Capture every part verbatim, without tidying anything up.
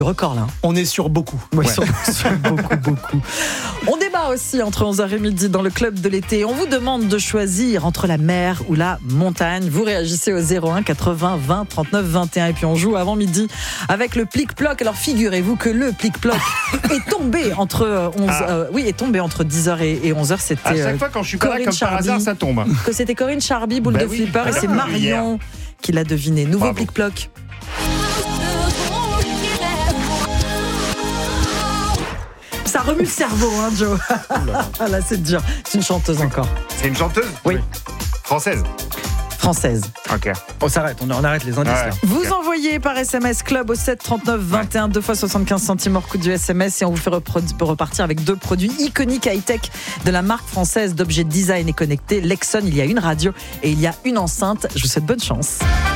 Record là. On est sur beaucoup. Oui, Ouais. sur, sur beaucoup, beaucoup. On débat aussi entre onze heures et midi dans le club de l'été. On vous demande de choisir entre la mer ou la montagne. Vous réagissez au zéro un quatre-vingts vingt trente-neuf vingt et un et puis on joue avant midi avec le plic-ploc. Alors figurez-vous que le plic-ploc est tombé entre onze, Ah. euh, oui, est tombé entre dix heures et, et onze heures. C'était À chaque euh, fois, quand je suis pas là, Corinne comme par Charby. hasard, ça tombe. que c'était Corinne Charby, boule Bah de oui, flipper, et alors, c'est Marion qui l'a deviné. Nouveau Bravo. plic-ploc. Ça remue le cerveau, hein, Joe. Ah là, c'est dur. C'est une chanteuse encore. C'est une chanteuse Oui. Française. Française. Ok. On s'arrête, on, on arrête les indices Ouais. là. Vous envoyez par S M S club au sept trente-neuf vingt et un, deux fois soixante-quinze centimes hors coût du S M S et on vous fait reprodu- repartir avec deux produits iconiques high-tech de la marque française d'objets design et connectés. Lexon, il y a une radio et il y a une enceinte. Je vous souhaite bonne chance.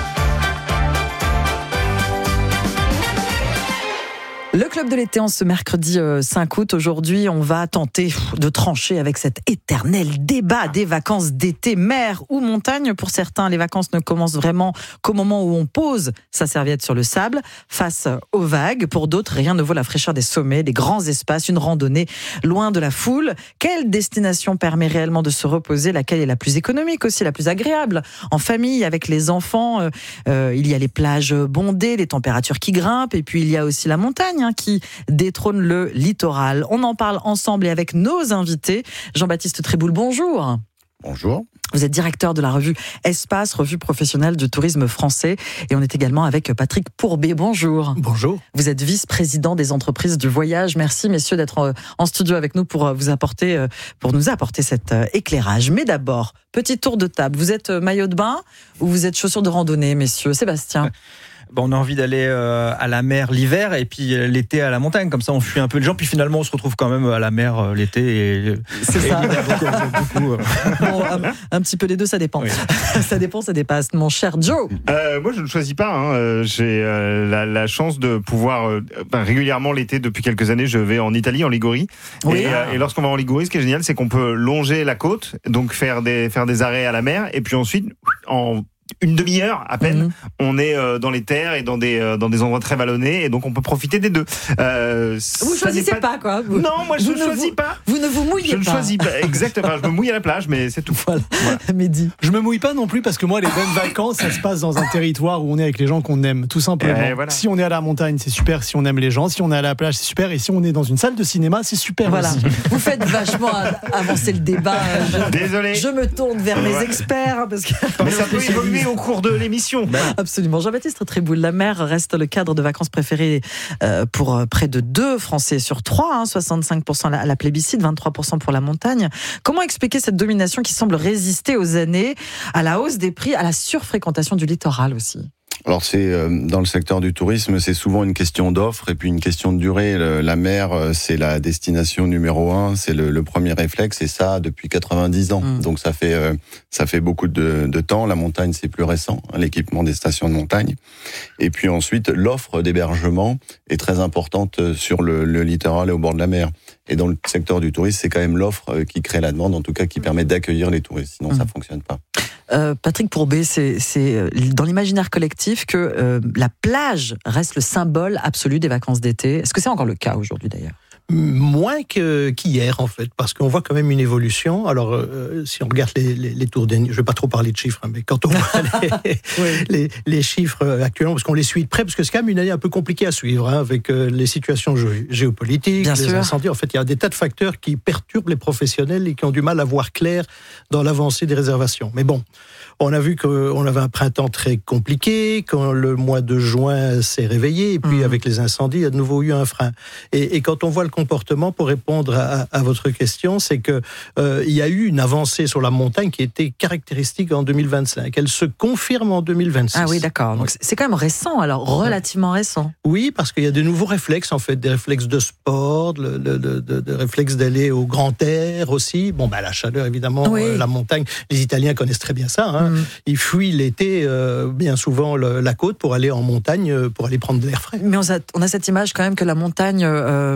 Le club de l'été en ce mercredi cinq août. Aujourd'hui, on va tenter de trancher avec cet éternel débat des vacances d'été, mer ou montagne. Pour certains, les vacances ne commencent vraiment qu'au moment où on pose sa serviette sur le sable face aux vagues. Pour d'autres, rien ne vaut la fraîcheur des sommets, des grands espaces, une randonnée loin de la foule. Quelle destination permet réellement de se reposer? Laquelle est la plus économique aussi, la plus agréable? En famille, avec les enfants, euh, euh, il y a les plages bondées, les températures qui grimpent, et puis il y a aussi la montagne qui détrône le littoral. On en parle ensemble et avec nos invités. Jean-Baptiste Tréboul, bonjour. Bonjour. Vous êtes directeur de la revue Espace, revue professionnelle du tourisme français. Et on est également avec Patrick Pourbet. Bonjour. Bonjour. Vous êtes vice-président des entreprises du voyage. Merci, messieurs, d'être en studio avec nous pour vous apporter, pour nous apporter cet éclairage. Mais d'abord, petit tour de table. Vous êtes maillot de bain ou vous êtes chaussures de randonnée, messieurs? Sébastien. Bon, on a envie d'aller euh, à la mer l'hiver et puis euh, l'été à la montagne. Comme ça, on fuit un peu les gens. Puis finalement, on se retrouve quand même à la mer euh, l'été et, C'est et ça. l'hiver. Donc, euh, du coup, euh, Bon, un, un petit peu les deux, ça dépend. Oui. Ça dépend, ça dépasse. Mon cher Joe. Euh, moi, je ne choisis pas. Hein. Euh, J'ai euh, la, la chance de pouvoir euh, ben, régulièrement l'été depuis quelques années. Je vais en Italie, en Ligurie. Oui. Et, euh, et lorsqu'on va en Ligurie, ce qui est génial, c'est qu'on peut longer la côte, donc faire des faire des arrêts à la mer, et puis ensuite en une demi-heure à peine, Mhm. on est euh, dans les terres et dans des euh, dans des endroits très vallonnés, et donc on peut profiter des deux. Euh, Vous ça choisissez n'est pas, quoi. Vous, Non, moi je vous ne ne choisis vous- pas. vous ne vous mouillez Je ne pas. choisis pas. Exactement. Je me mouille à la plage, mais c'est tout. Voilà. Mehdi. Je me mouille pas non plus parce que moi, les bonnes vacances, ça se passe dans un territoire où on est avec les gens qu'on aime, tout simplement. Et voilà. Si on est à la montagne, c'est super. Si on aime les gens, si on est à la plage, c'est super. Et si on est dans une salle de cinéma, c'est super Voilà. aussi. Vous faites vachement avancer le débat. Je, Désolé. je me tourne vers mes Ouais. experts hein, parce que. Mais ça peut évoluer au cours de l'émission. Absolument. Jean-Baptiste Tréboul, la mer reste le cadre de vacances préféré euh, pour euh, près de deux Français sur trois, hein, soixante-cinq pour cent à la plébiscite, vingt-trois pour cent pour la montagne. Comment expliquer cette domination qui semble résister aux années, à la hausse des prix, à la surfréquentation du littoral aussi? Alors c'est euh, dans le secteur du tourisme, c'est souvent une question d'offre et puis une question de durée. Le, la mer, euh, c'est la destination numéro un, c'est le, le premier réflexe, et ça depuis quatre-vingt-dix ans. Mm. Donc ça fait euh, ça fait beaucoup de, de temps. La montagne, c'est plus récent, hein, l'équipement des stations de montagne. Et puis ensuite, l'offre d'hébergement est très importante sur le, le littoral et au bord de la mer. Et dans le secteur du tourisme, c'est quand même l'offre qui crée la demande, en tout cas qui permet d'accueillir les touristes. Sinon, Mm. ça fonctionne pas. Euh, Patrick Pourbet, c'est, c'est dans l'imaginaire collectif que euh, la plage reste le symbole absolu des vacances d'été. Est-ce que c'est encore le cas aujourd'hui d'ailleurs? Moins que, qu'hier, en fait, parce qu'on voit quand même une évolution. Alors, euh, si on regarde les, les, les tours d'année, je ne vais pas trop parler de chiffres, hein, mais quand on voit les, Oui. les, les chiffres actuellement, parce qu'on les suit de près, parce que c'est quand même une année un peu compliquée à suivre, hein, avec euh, les situations gé- géopolitiques, Bien les sûr. incendies. En fait, il y a des tas de facteurs qui perturbent les professionnels et qui ont du mal à voir clair dans l'avancée des réservations. Mais bon, on a vu qu'on avait un printemps très compliqué, quand le mois de juin s'est réveillé, et puis Mmh. avec les incendies, il y a de nouveau eu un frein. Et, et quand on voit le comportement, pour répondre à, à votre question, c'est que euh, il y a eu une avancée sur la montagne qui était caractéristique en deux mille vingt-cinq. Elle se confirme en deux mille vingt-six. Ah oui, d'accord. Donc c'est quand même récent, alors relativement récent. Oui, parce qu'il y a de nouveaux réflexes, en fait, des réflexes de sport, le, le, le, de, de réflexes d'aller au grand air aussi. Bon, bah, la chaleur, évidemment, Oui. euh, la montagne, les Italiens connaissent très bien ça. Hein. Mm. Ils fuient l'été, euh, bien souvent, le, la côte pour aller en montagne, euh, pour aller prendre de l'air frais. Mais on a, on a cette image quand même que la montagne euh, est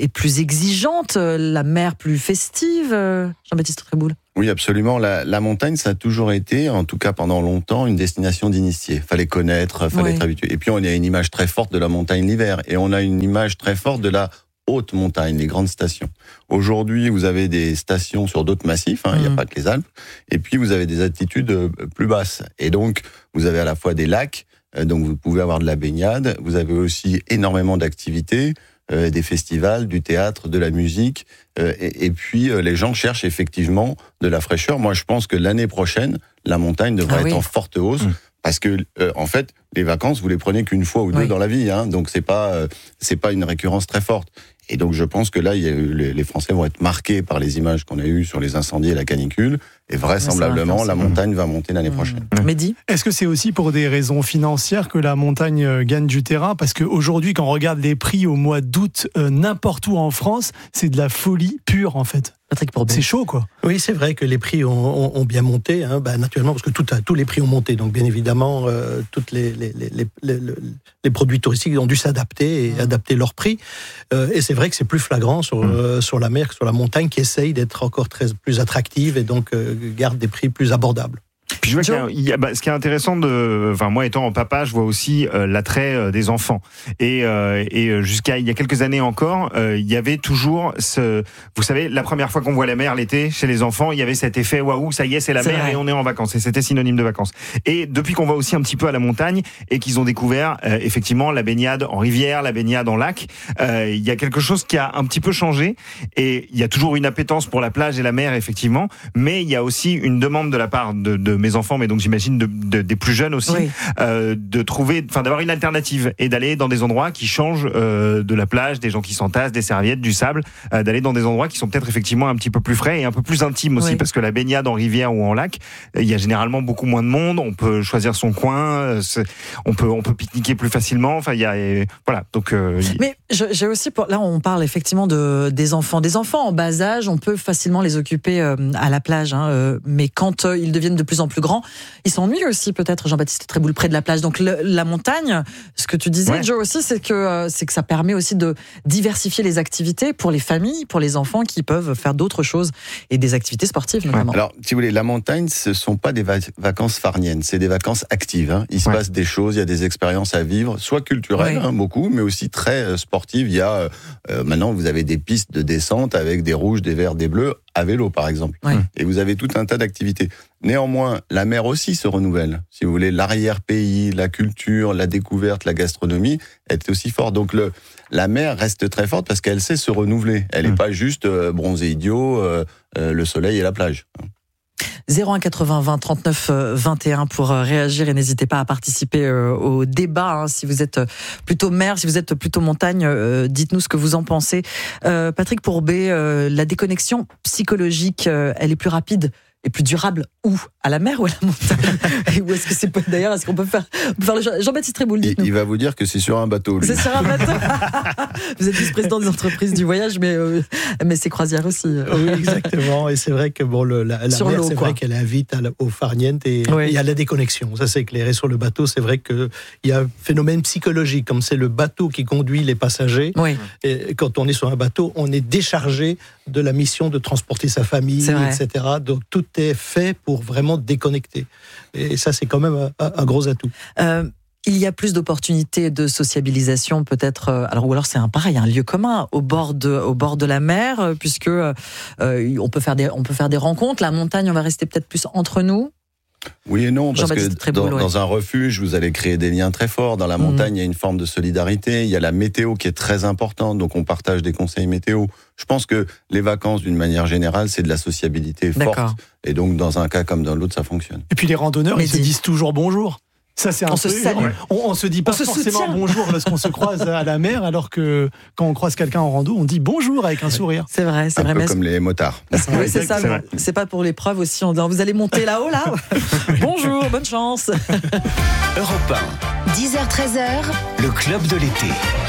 est plus exigeante, la mer plus festive. Jean-Baptiste Tréboul. Oui, absolument. La, la montagne, ça a toujours été, en tout cas pendant longtemps, une destination d'initiés. Fallait connaître, fallait Oui. être habitué. Et puis on a une image très forte de la montagne l'hiver, et on a une image très forte de la haute montagne, les grandes stations. Aujourd'hui, vous avez des stations sur d'autres massifs, hein, il n'y a Mmh. pas que les Alpes, et puis vous avez des altitudes plus basses. Et donc, vous avez à la fois des lacs, euh, donc vous pouvez avoir de la baignade, vous avez aussi énormément d'activités, euh, des festivals, du théâtre, de la musique, euh, et, et puis euh, les gens cherchent effectivement de la fraîcheur. Moi, je pense que l'année prochaine, la montagne devrait Ah être oui. en forte hausse, Mmh. parce que euh, en fait, les vacances, vous les prenez qu'une fois ou deux Oui. dans la vie, hein, donc c'est pas euh, c'est pas une récurrence très forte. Et donc je pense que là, il y a eu, les, les Français vont être marqués par les images qu'on a eues sur les incendies et la canicule, et vraisemblablement, Ouais, ça va la influencer. montagne va monter l'année prochaine. Mmh. Mehdi. Est-ce que c'est aussi pour des raisons financières que la montagne euh, gagne du terrain? Parce qu'aujourd'hui, quand on regarde les prix au mois d'août, euh, n'importe où en France, c'est de la folie pure en fait. Patrick Pourbet. C'est chaud quoi. Oui, c'est vrai que les prix ont, ont, ont bien monté, hein, bah, naturellement, parce que tout a, tous les prix ont monté. Donc, bien évidemment, euh, toutes les, les, les, les, les, les produits touristiques ont dû s'adapter et Mmh. adapter leurs prix. Euh, et c'est vrai que c'est plus flagrant sur, euh, sur la mer que sur la montagne, qui essaye d'être encore très, plus attractive et donc euh, garde des prix plus abordables. Puis je vois qu'il y a- Joe. il y a, bah, ce qui est intéressant de, enfin moi étant papa, je vois aussi euh, l'attrait euh, des enfants. Et, euh, et jusqu'à il y a quelques années encore, euh, il y avait toujours ce, vous savez, la première fois qu'on voit la mer l'été chez les enfants, il y avait cet effet waouh, ça y est, c'est la C'est mer vrai. et on est en vacances. Et c'était synonyme de vacances. Et depuis qu'on va aussi un petit peu à la montagne et qu'ils ont découvert euh, effectivement la baignade en rivière, la baignade en lac, euh, il y a quelque chose qui a un petit peu changé. Et il y a toujours une appétence pour la plage et la mer effectivement, mais il y a aussi une demande de la part de, de mes enfants, mais donc j'imagine de, de, des plus jeunes aussi, Oui. euh, de trouver, enfin d'avoir une alternative et d'aller dans des endroits qui changent euh, de la plage, des gens qui s'entassent, des serviettes, du sable, euh, d'aller dans des endroits qui sont peut-être effectivement un petit peu plus frais et un peu plus intimes aussi, Oui. parce que la baignade en rivière ou en lac, il y a généralement beaucoup moins de monde, on peut choisir son coin, euh, c'est- on peut on peut pique-niquer plus facilement, enfin il y a euh, voilà donc euh, il- Mais je- j'ai aussi, pour, là on parle effectivement de, des enfants. Des enfants en bas âge, on peut facilement les occuper euh, à la plage, hein, euh, mais quand euh, ils deviennent de plus en plus grands, ils s'ennuient aussi peut-être, Jean-Baptiste Tréboul, près de la plage. Donc le- la montagne, ce que tu disais, Ouais. Joe, aussi, c'est que, euh, c'est que ça permet aussi de diversifier les activités pour les familles, pour les enfants qui peuvent faire d'autres choses et des activités sportives notamment. Alors, si vous voulez, la montagne, ce sont pas des va- vacances farniennes, c'est des vacances actives. Hein. Il se Ouais. passe des choses, il y a des expériences à vivre, soit culturelles, Ouais. hein, beaucoup, mais aussi très euh, sportives. Il y a, euh, maintenant, vous avez des pistes de descente avec des rouges, des verts, des bleus, à vélo, par exemple. Ouais. Et vous avez tout un tas d'activités. Néanmoins, la mer aussi se renouvelle. Si vous voulez, l'arrière-pays, la culture, la découverte, la gastronomie est aussi forte. Donc, le, la mer reste très forte parce qu'elle sait se renouveler. Elle n'est Mm. pas juste euh, bronzé idiot, euh, euh, le soleil et la plage. zéro un quatre-vingts vingt trente-neuf vingt et un pour euh, réagir et n'hésitez pas à participer euh, au débat. Hein, si vous êtes plutôt mer, si vous êtes plutôt montagne, euh, dites-nous ce que vous en pensez. Euh, Patrick Pourbet, euh, la déconnexion psychologique, euh, elle est plus rapide et plus durable où? À la mer ou à la montagne? Et où est-ce que c'est d'ailleurs, est-ce qu'on peut faire, on peut faire le choix? Jean-Baptiste Tréboul, Il, dites-nous. il va vous dire que c'est sur un bateau, lui. C'est sur un bateau. Vous êtes vice-président des entreprises du voyage, mais, euh, mais c'est croisière aussi. Oui, exactement. Et c'est vrai que bon, le, la, la Sur mer, l'eau, c'est quoi. vrai qu'elle invite à la- au farniente et, Oui. et à la déconnexion. Ça, c'est éclairé sur le bateau. C'est vrai qu'il y a un phénomène psychologique, comme c'est le bateau qui conduit les passagers. Oui, Et quand on est sur un bateau, on est déchargé de la mission de transporter sa famille, C'est vrai. et cetera. Donc tout est fait pour vraiment déconnecter. Et ça, c'est quand même un, un gros atout. Euh, il y a plus d'opportunités de sociabilisation, peut-être. euh, Alors, ou alors c'est un pareil, un lieu commun au bord de, au bord de la mer, euh, puisque euh, on peut faire des, on peut faire des rencontres. La montagne, on va rester peut-être plus entre nous. Oui et non, parce que Jean-Baptiste Tréboul, dans, ouais. dans un refuge, vous allez créer des liens très forts. Dans la Mhm. montagne, il y a une forme de solidarité. Il y a la météo qui est très importante, donc on partage des conseils météo. Je pense que les vacances, d'une manière générale, c'est de la sociabilité D'accord. forte. Et donc, dans un cas comme dans l'autre, ça fonctionne. Et puis les randonneurs, Mais ils se dis- disent toujours bonjour. Ça, c'est un On se truc, salue. On, on se dit pas On se forcément soutient. bonjour lorsqu'on se croise à la mer, alors que quand on croise quelqu'un en rando, on dit bonjour avec un sourire. C'est vrai, c'est Un vrai. peu mais comme les motards. Oui, c'est ça. C'est vrai. C'est pas pour l'épreuve aussi. On dit, vous allez monter là-haut, là. Bonjour, bonne chance. Europe un, dix heures treize heures, le club de l'été.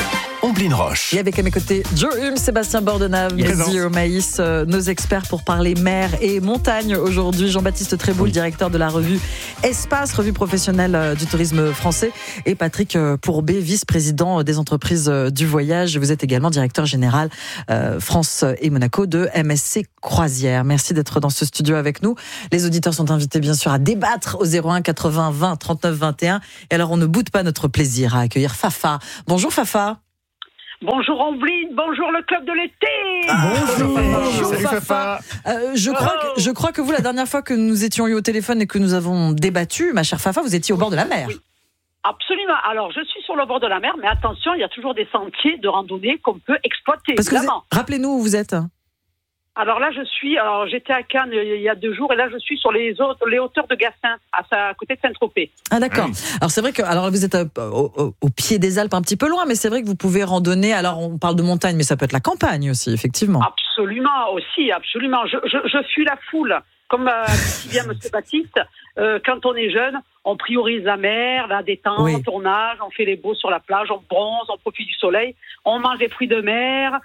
Omblin Roche. Et avec à mes côtés, Joe Hume, Sébastien Bordenave, Mehdi Maïs, euh, nos experts pour parler mer et montagne aujourd'hui. Jean-Baptiste Tréboul, directeur de la revue Espace, revue professionnelle euh, du tourisme français. Et Patrick euh, Pourbet, vice-président des entreprises euh, du voyage. Vous êtes également directeur général euh, France et Monaco de M S C Croisière. Merci d'être dans ce studio avec nous. Les auditeurs sont invités bien sûr à débattre au zéro un quatre-vingts vingt trente-neuf vingt et un. Et alors on ne boude pas notre plaisir à accueillir Fafa. Bonjour Fafa. Bonjour Omblin, bonjour le club de l'été. Ah, bonjour, bonjour Salut Fafa. Euh, je crois que je crois que vous, la dernière fois que nous étions eu au téléphone et que nous avons débattu, ma chère Fafa, vous étiez au bord de la mer. Oui, absolument. Alors je suis sur le bord de la mer, mais attention, il y a toujours des sentiers de randonnée qu'on peut exploiter. Parce que évidemment. Vous êtes, rappelez-nous où vous êtes. Alors là, je suis. Alors j'étais à Cannes il y a deux jours, et là je suis sur les, autres, les hauteurs de Gassin, à, à côté de Saint-Tropez. Ah d'accord. Oui. Alors c'est vrai que alors vous êtes au, au, au pied des Alpes, un petit peu loin, mais c'est vrai que vous pouvez randonner. Alors on parle de montagne, mais ça peut être la campagne aussi, effectivement. Absolument, aussi, absolument. Je, je, je fuis la foule, comme euh, dit bien M. Baptiste. Euh, quand on est jeune, on priorise la mer, la détente, Oui. on nage, on fait les beaux sur la plage, on bronze, on profite du soleil, on mange des fruits de mer.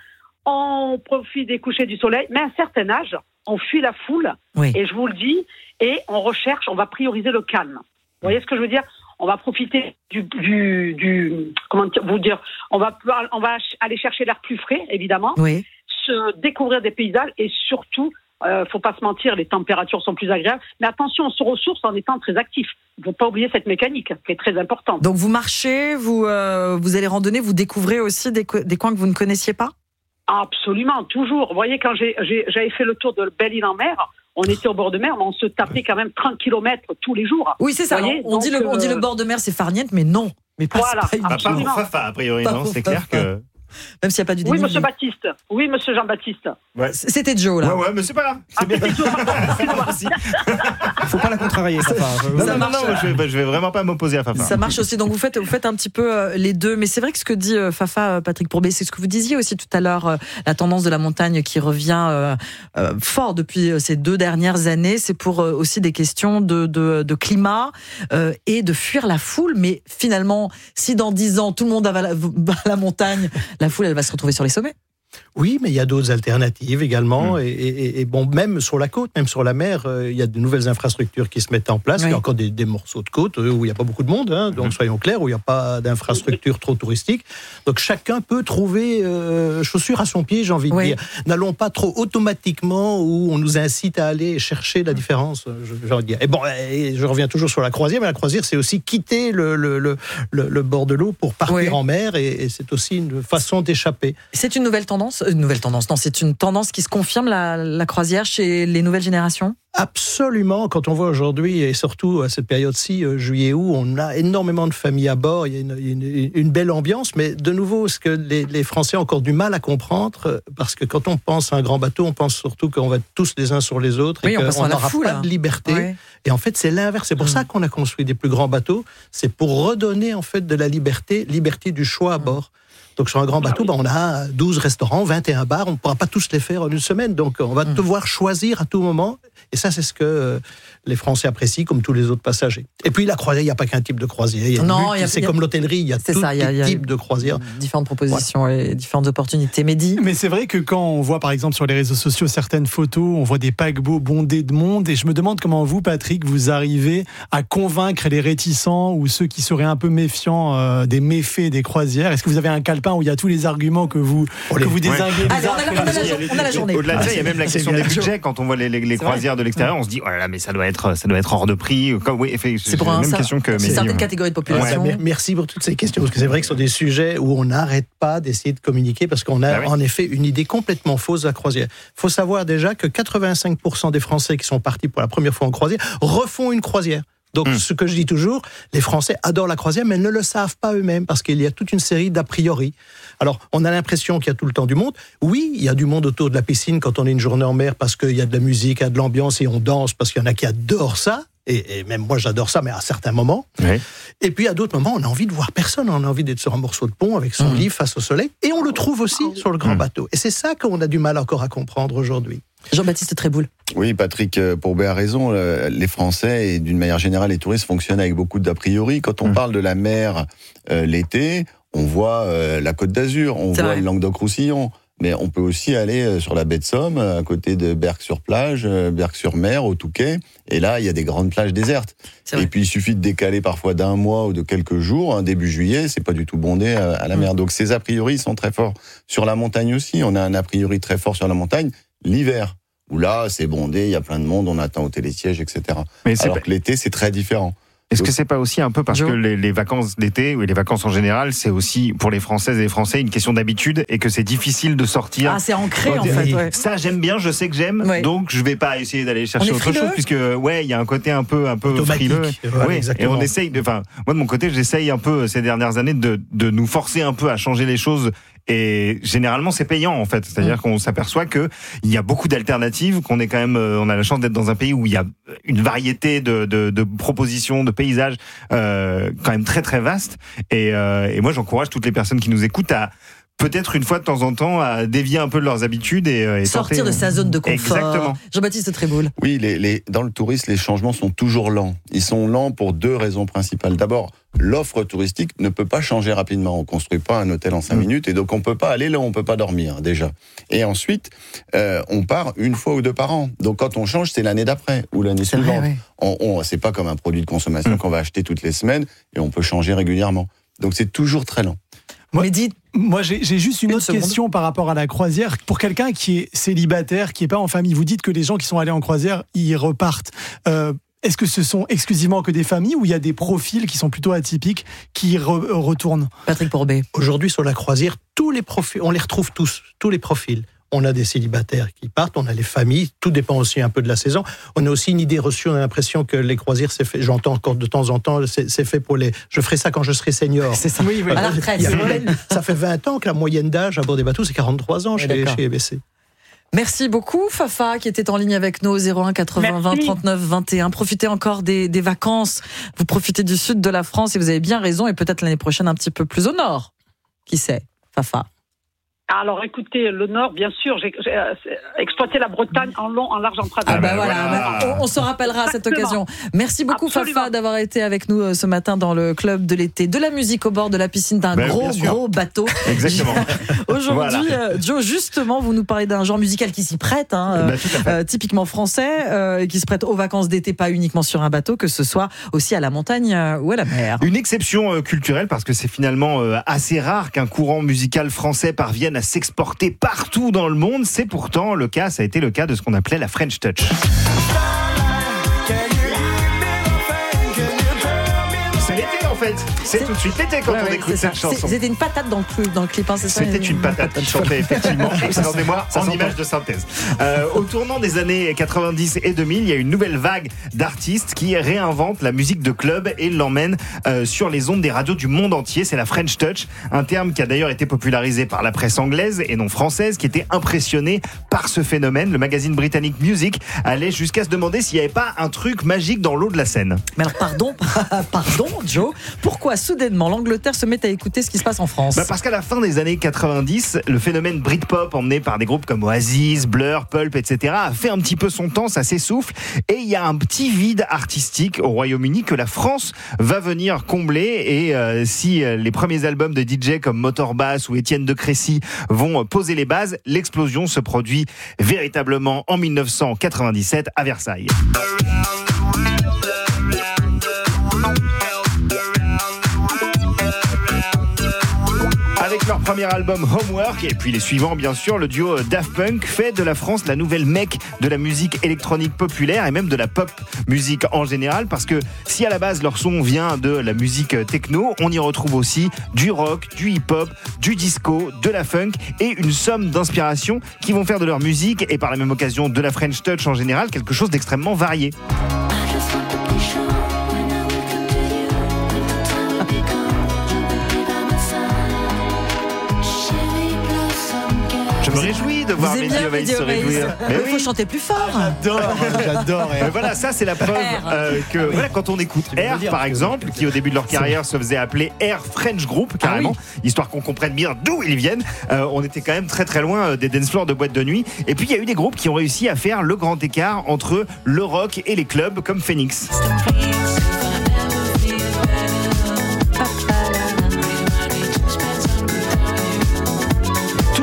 On profite des couchers du soleil, mais à un certain âge, on fuit la foule, Oui. et je vous le dis, et on recherche, on va prioriser le calme. Vous voyez ce que je veux dire ? On va profiter du, du, du comment vous dire, on va, on va aller chercher l'air plus frais, évidemment, Oui. se découvrir des paysages, et surtout, euh, faut pas se mentir, les températures sont plus agréables, mais attention, on se ressource en étant très actif. Il ne faut pas oublier cette mécanique, qui est très importante. Donc vous marchez, vous euh, vous allez randonner, vous découvrez aussi des, des coins que vous ne connaissiez pas ? Absolument, toujours. Vous voyez, quand j'ai, j'ai, j'avais fait le tour de Belle-Île-en-Mer, on était au bord de mer, mais on se tapait quand même trente kilomètres tous les jours. Oui, c'est ça. Voyez, on, donc, dit le, on dit le euh, bord de mer, c'est farniente, mais non. Mais pas, Voilà. c'est pas une- Ah, pas Absolument. pour Fafa, a priori, Pas non, pour c'est clair Fafa. que. Même s'il n'y a pas du Oui, dénivelé. monsieur Baptiste. Oui, monsieur Jean-Baptiste. Ouais. C'était Joe, là. Ouais, ouais, mais c'est pas grave. Ah, C'est bien. c'était Joe, pardon, excusez-moi. Merci. Faut pas la contrarier, Fafa. Non, Ça non, non, marche. non, je, vais, je vais vraiment pas m'opposer à Fafa. Ça marche aussi. Donc vous faites, vous faites un petit peu euh, les deux. Mais c'est vrai que ce que dit euh, Fafa, euh, Patrick Pourbet, c'est ce que vous disiez aussi tout à l'heure, euh, la tendance de la montagne qui revient euh, euh, fort depuis euh, ces deux dernières années. C'est pour euh, aussi des questions de, de, de climat euh, et de fuir la foule. Mais finalement, si dans dix ans tout le monde va à la, va à la montagne, la foule elle va se retrouver sur les sommets. Oui, mais il y a d'autres alternatives également. Mmh. Et, et, et bon, même sur la côte, même sur la mer, euh, il y a de nouvelles infrastructures qui se mettent en place. Oui. Il y a encore des, des morceaux de côte euh, où il n'y a pas beaucoup de monde, hein, donc Mmh. soyons clairs, où il n'y a pas d'infrastructure trop touristique. Donc chacun peut trouver euh, chaussure à son pied, j'ai envie de Oui. dire. N'allons pas trop automatiquement où on nous incite à aller chercher la différence, je- j'ai envie de dire. Et bon, et je reviens toujours sur la croisière, mais la croisière, c'est aussi quitter le, le, le, le, le bord de l'eau pour partir Oui. en mer, et, et c'est aussi une façon d'échapper. C'est une nouvelle tendance. Une nouvelle tendance. Non, c'est une tendance qui se confirme la, la croisière chez les nouvelles générations. Absolument, quand on voit aujourd'hui, et surtout à cette période-ci, euh, juillet-août, on a énormément de familles à bord, il y a une, une, une belle ambiance, mais de nouveau, ce que les, les Français ont encore du mal à comprendre, euh, parce que quand on pense à un grand bateau, on pense surtout qu'on va être tous les uns sur les autres, Oui, et on pense qu'on à la n'aura foule, pas hein. de liberté. Ouais. Et en fait, c'est l'inverse. C'est pour Mm. ça qu'on a construit des plus grands bateaux, c'est pour redonner en fait de la liberté, liberté du choix à bord. Donc sur un grand bateau, ben, on a douze restaurants, vingt et un bars, on ne pourra pas tous les faire en une semaine, donc on va Mm. devoir choisir à tout moment, et ça c'est ce que euh, les Français apprécient, comme tous les autres passagers. Et puis la croisière, il n'y a pas qu'un type de croisière, il y a Non, multi- il y a- c'est il y a- comme l'hôtellerie, il y a C'est tout ça, il y a- il y a- type de croisière. Différentes propositions et différentes opportunités. Mehdi. Mais c'est vrai que quand on voit par exemple sur les réseaux sociaux certaines photos, on voit des paquebots bondés de monde, et je me demande comment vous, Patrick, vous arrivez à convaincre les réticents ou ceux qui seraient un peu méfiants euh, des méfaits des croisières. Est-ce que vous avez un calepin où il y a tous les arguments que vous, que vous désinguez les Allez, on uns a, après on a les la, autres? jour- on a la journée. Au-delà de ça, il y a Ah, même la c'est question bien. des budgets. Quand on voit les, les, les C'est vrai. croisières de l'extérieur, on se dit, oh là là, mais ça doit être, ça doit être hors de prix. Comme, oui, effectivement, C'est pour la un- même ça- question que c'est Mehdi, certaines ouais. catégories de Ouais, population. mer- merci pour toutes ces questions, parce que c'est vrai que ce sont des sujets où on n'arrête pas d'essayer de communiquer, parce qu'on a Ah oui. en effet une idée complètement fausse de la croisière. Il faut savoir déjà que quatre-vingt-cinq pour cent des Français qui sont partis pour la première fois en croisière refont une croisière. Donc, Mm. ce que je dis toujours, les Français adorent la croisière, mais ne le savent pas eux-mêmes, parce qu'il y a toute une série d'a priori. Alors, on a l'impression qu'il y a tout le temps du monde. Oui, il y a du monde autour de la piscine quand on est une journée en mer, parce qu'il y a de la musique, il y a de l'ambiance, et on danse, parce qu'il y en a qui adorent ça. Et, et même moi, j'adore ça, mais à certains moments. Ouais. Et puis, à d'autres moments, on a envie de voir personne. On a envie d'être sur un morceau de pont avec son Mmh. livre face au soleil. Et on le trouve aussi sur le grand Mmh. bateau. Et c'est ça qu'on a du mal encore à comprendre aujourd'hui. Jean-Baptiste Tréboul. Oui, Patrick euh, Pourbet a raison. euh, Les Français et d'une manière générale les touristes fonctionnent avec beaucoup d'a priori. Quand on Mm. parle de la mer euh, l'été, on voit euh, la Côte d'Azur, on C'est voit vrai. le Languedoc-Roussillon. Mais on peut aussi aller sur la baie de Somme, à côté de Berck-sur-Plage, Berck-sur-Mer, au Touquet. Et là, il y a des grandes plages désertes. C'est vrai. Et puis, il suffit de décaler parfois d'un mois ou de quelques jours. Hein, début juillet, c'est pas du tout bondé à, à la mer. Donc, ces a priori sont très forts. Sur la montagne aussi, on a un a priori très fort sur la montagne, l'hiver. Où là, c'est bondé, il y a plein de monde, on attend au télésiège, et cetera. Mais c'est Alors pas- que l'été, c'est très différent. Est-ce que c'est pas aussi un peu parce Joe que les, les vacances d'été ou les vacances en général, c'est aussi pour les Françaises et les Français une question d'habitude et que c'est difficile de sortir. Ah, c'est ancré en Oui. fait. Ouais. Ça j'aime bien, je sais que j'aime, Ouais. donc je vais pas essayer d'aller chercher On est autre frileux. chose puisque ouais, il y a un côté un peu un peu Automatique. frileux. Voilà, Oui, et exactement. on essaye de enfin moi de mon côté, j'essaye un peu ces dernières années de de nous forcer un peu à changer les choses. Et généralement, c'est payant en fait. C'est-à-dire Mm. qu'on s'aperçoit que il y a beaucoup d'alternatives, qu'on est quand même, euh, on a la chance d'être dans un pays où il y a une variété de, de, de propositions, de paysages euh, quand même très très vastes. Et, euh, et moi, j'encourage toutes les personnes qui nous écoutent à peut-être une fois de temps en temps à dévier un peu de leurs habitudes et, et Sortir tenter- de sa zone de confort. Exactement. Jean-Baptiste Tréboul. Oui, les, les, dans le tourisme, les changements sont toujours lents. Ils sont lents pour deux raisons principales. D'abord, l'offre touristique ne peut pas changer rapidement. On construit pas un hôtel en cinq Mm. minutes et donc on peut pas aller là où on peut pas dormir déjà. Et ensuite, euh, on part une fois ou deux par an. Donc quand on change, c'est l'année d'après ou l'année C'est suivante. vrai, ouais. On, on, c'est pas comme un produit de consommation Mm. qu'on va acheter toutes les semaines et on peut changer régulièrement. Donc c'est toujours très lent. Moi- Mais dites, Moi, j'ai j'ai juste une, Une autre seconde. question par rapport à la croisière. Pour quelqu'un qui est célibataire, qui n'est pas en famille, vous dites que les gens qui sont allés en croisière, ils repartent. Euh, Est-ce que ce sont exclusivement que des familles ou il y a des profils qui sont plutôt atypiques qui re- retournent? Patrick Pourbet. Aujourd'hui, sur la croisière, tous les profils, on les retrouve tous, tous les profils. On a des célibataires qui partent, on a les familles, tout dépend aussi un peu de la saison. On a aussi une idée reçue, on a l'impression que les croisières, c'est fait, j'entends encore de temps en temps, c'est, c'est fait pour les... Je ferai ça quand je serai senior. C'est ça. Oui, oui. À la retraite. Il y a- c'est vrai. Ça fait vingt ans que la moyenne d'âge à bord des bateaux, c'est quarante-trois ans Ouais, chez, d'accord. chez A B C. Merci beaucoup, Fafa, qui était en ligne avec nous au zéro un quatre-vingts vingt Merci. trente-neuf vingt et un. Profitez encore des, des vacances. Vous profitez du sud de la France et vous avez bien raison. Et peut-être l'année prochaine un petit peu plus au nord. Qui sait, Fafa? Alors écoutez, le Nord, bien sûr, j'ai, j'ai euh, exploité la Bretagne en long, en large, en travers. Ah bah bah voilà, voilà. bah, on, on se rappellera à cette Exactement. occasion. Merci beaucoup Absolument. Fafa d'avoir été avec nous euh, ce matin dans le club de l'été, de la musique au bord de la piscine d'un Ben, gros bien sûr. gros bateau. Exactement. Aujourd'hui, Voilà. euh, Joe, justement, vous nous parlez d'un genre musical qui s'y prête, hein, euh, Bah, tout à fait. euh, typiquement français, euh, et qui se prête aux vacances d'été, pas uniquement sur un bateau, que ce soit aussi à la montagne euh, ou à la mer. Une exception euh, culturelle parce que c'est finalement euh, assez rare qu'un courant musical français parvienne à s'exporter partout dans le monde. C'est pourtant le cas, ça a été le cas de ce qu'on appelait la French Touch. C'est l'été en fait, c'est C'est- tout de suite l'été quand Ouais, on ouais, écoute c'est cette ça. chanson. C'est- C'était une patate dans le clip, dans le clip hein, c'est ça C'était une patate qui chantait effectivement, excusez-moi, Ça en s'entend. image de synthèse. Euh, au tournant des années quatre-vingt-dix et deux mille, il y a une nouvelle vague d'artistes qui réinventent la musique de club et l'emmènent euh, sur les ondes des radios du monde entier. C'est la French Touch, un terme qui a d'ailleurs été popularisé par la presse anglaise et non française, qui était impressionnée par ce phénomène. Le magazine britannique Music allait jusqu'à se demander s'il n'y avait pas un truc magique dans l'eau de la Seine. Mais alors, pardon, pardon, Joe, pourquoi soudainement l'Angleterre se met à écouter ce qui se passe en France? Bah parce qu'à la fin des années quatre-vingt-dix, le phénomène Britpop emmené par des groupes comme Oasis, Blur, Pulp, et cetera a fait un petit peu son temps, ça s'essouffle et il y a un petit vide artistique au Royaume-Uni que la France va venir combler et euh, si euh, les premiers albums de D J comme Motorbass ou Étienne de Crécy vont euh, poser les bases, l'explosion se produit véritablement en mille neuf cent quatre-vingt-dix-sept à Versailles. Avec leur premier album Homework et puis les suivants bien sûr, le duo Daft Punk fait de la France la nouvelle Mecque de la musique électronique populaire et même de la pop musique en général parce que si à la base leur son vient de la musique techno, on y retrouve aussi du rock, du hip-hop, du disco, de la funk et une somme d'inspirations qui vont faire de leur musique et par la même occasion de la French Touch en général quelque chose d'extrêmement varié. Je me réjouis de voir Vous aimez Mehdi bien Ovaïs Mehdi se Ovaïs? réjouir. Mais Il oui. faut chanter plus fort. J'adore, j'adore. Mais voilà, ça c'est la preuve R. euh, que voilà, quand on écoute veux R dire, par parce que- exemple, qui au début de leur carrière se faisait appeler Air French Group carrément, histoire qu'on comprenne bien d'où ils viennent, euh, on était quand même très très loin euh, des dance floors de boîte de nuit. Et puis il y a eu des groupes qui ont réussi à faire le grand écart entre le rock et les clubs comme Phoenix.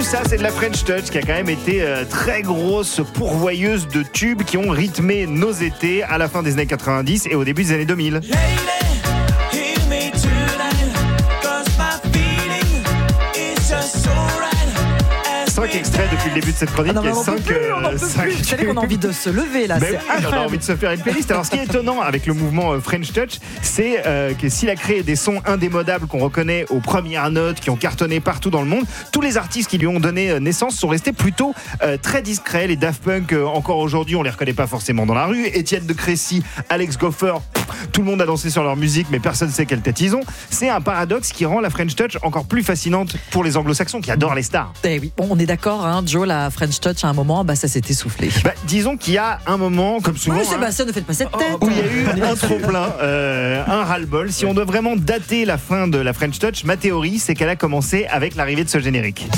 ça, c'est de la French Touch qui a quand même été euh, très grosse pourvoyeuse de tubes qui ont rythmé nos étés à la fin des années quatre-vingt-dix et au début des années deux mille. Cinq extraits depuis le début de cette chronique. Ah non, et on cinq, peut plus, on en peut cinq... plus. Vous savez qu'on a envie de se lever là, Ben c'est oui, on a incroyable. envie de se faire une playlist. Alors ce qui est étonnant avec le mouvement euh, French Touch, c'est euh, que s'il a créé des sons indémodables qu'on reconnaît aux premières notes, qui ont cartonné partout dans le monde, tous les artistes qui lui ont donné naissance sont restés plutôt euh, très discrets. Les Daft Punk, euh, encore aujourd'hui, on les reconnaît pas forcément dans la rue. Étienne de Crécy, Alex Goffer, pff, tout le monde a dansé sur leur musique, mais personne ne sait quelle tête ils ont. C'est un paradoxe qui rend la French Touch encore plus fascinante pour les anglo-saxons qui adorent les stars. Eh oui, bon, on est d'accord, hein, Joe, la French Touch, à un moment, bah, ça s'est essoufflé. Bah, disons qu'il y a un moment, comme souvent, Oui, hein, Sébastien, ne faites pas cette tête. où il y a eu un trop-plein, euh, un ras-le-bol. Si on doit vraiment dater la fin de la French Touch, ma théorie, c'est qu'elle a commencé avec l'arrivée de ce générique.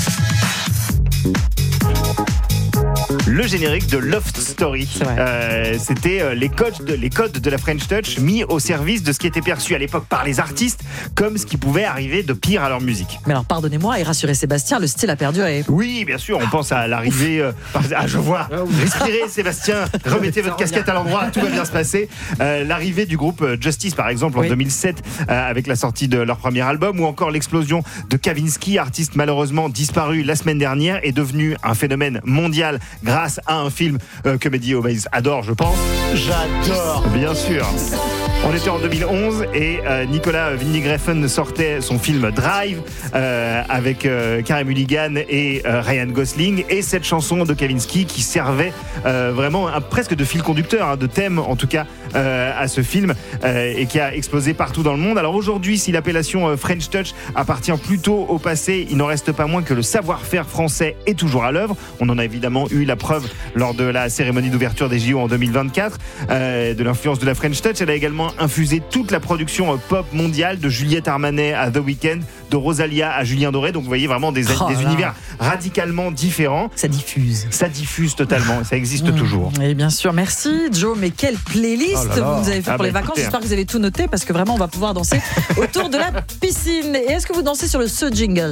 Le générique de Loft Story. Euh, c'était euh, les, codes de, les codes de la French Touch mis au service de ce qui était perçu à l'époque par les artistes comme ce qui pouvait arriver de pire à leur musique. Mais alors, pardonnez-moi et rassurez Sébastien, le style a perduré. Oui, bien sûr, on pense à l'arrivée... Euh, par... Ah, je vois. Respirez, Sébastien. Remettez votre casquette à l'endroit, tout va bien se passer. Euh, l'arrivée du groupe Justice, par exemple, en oui. deux mille sept, euh, avec la sortie de leur premier album, ou encore l'explosion de Kavinsky, artiste malheureusement disparu la semaine dernière, est devenu un phénomène mondial grâce à un film euh, que Mehdi Omaïs adore, je pense. J'adore, bien sûr. On était en deux mille onze et euh, Nicolas Winding Refn sortait son film Drive euh, avec euh, Carey Mulligan et euh, Ryan Gosling, et cette chanson de Kavinsky qui servait euh, vraiment un, presque de fil conducteur, hein, de thème en tout cas euh, à ce film euh, et qui a explosé partout dans le monde. Alors aujourd'hui, si l'appellation euh, French Touch appartient plutôt au passé, il n'en reste pas moins que le savoir-faire français est toujours à l'œuvre. On en a évidemment eu la preuve lors de la cérémonie d'ouverture des J O en deux mille vingt-quatre, euh, de l'influence de la French Touch. Elle a également infusé toute la production pop mondiale, de Juliette Armanet à The Weeknd, de Rosalia à Julien Doré. Donc vous voyez vraiment des, Oh des là. univers radicalement différents. Ça diffuse. Ça diffuse totalement, ça existe Mmh. toujours. Et bien sûr, merci Joe. Mais quelle playlist Oh là là. vous nous avez fait Ah pour bah les vacances. écoutez, J'espère que vous avez tout noté parce que vraiment, on va pouvoir danser autour de la piscine. Et est-ce que vous dansez sur le ce jingle?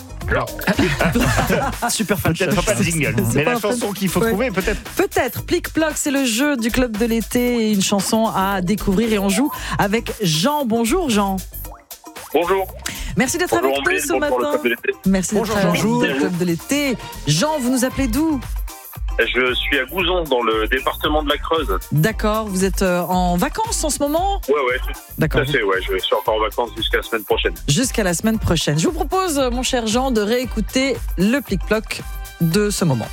Super French Peut-être Touch. pas de jingle, C'est mais pas la un chanson qu'il faut Ouais. trouver peut-être. Peut-être. Plic-ploc, c'est le jeu du club de l'été et une chanson à découvrir. Et on joue avec Jean. Bonjour Jean. Bonjour. Merci d'être Bonjour avec nous Ambline, ce bonjour le matin. club de l'été. Merci d'être Bonjour, avec Jean. nous dans le club de l'été. Jean, vous nous appelez d'où? Je suis à Gouzon, dans le département de la Creuse. D'accord, vous êtes euh, en vacances en ce moment? Ouais, ouais, tout D'accord. à fait, ouais. Je suis encore en vacances jusqu'à la semaine prochaine. Jusqu'à la semaine prochaine. Je vous propose, mon cher Jean, de réécouter le plic-ploc de ce moment.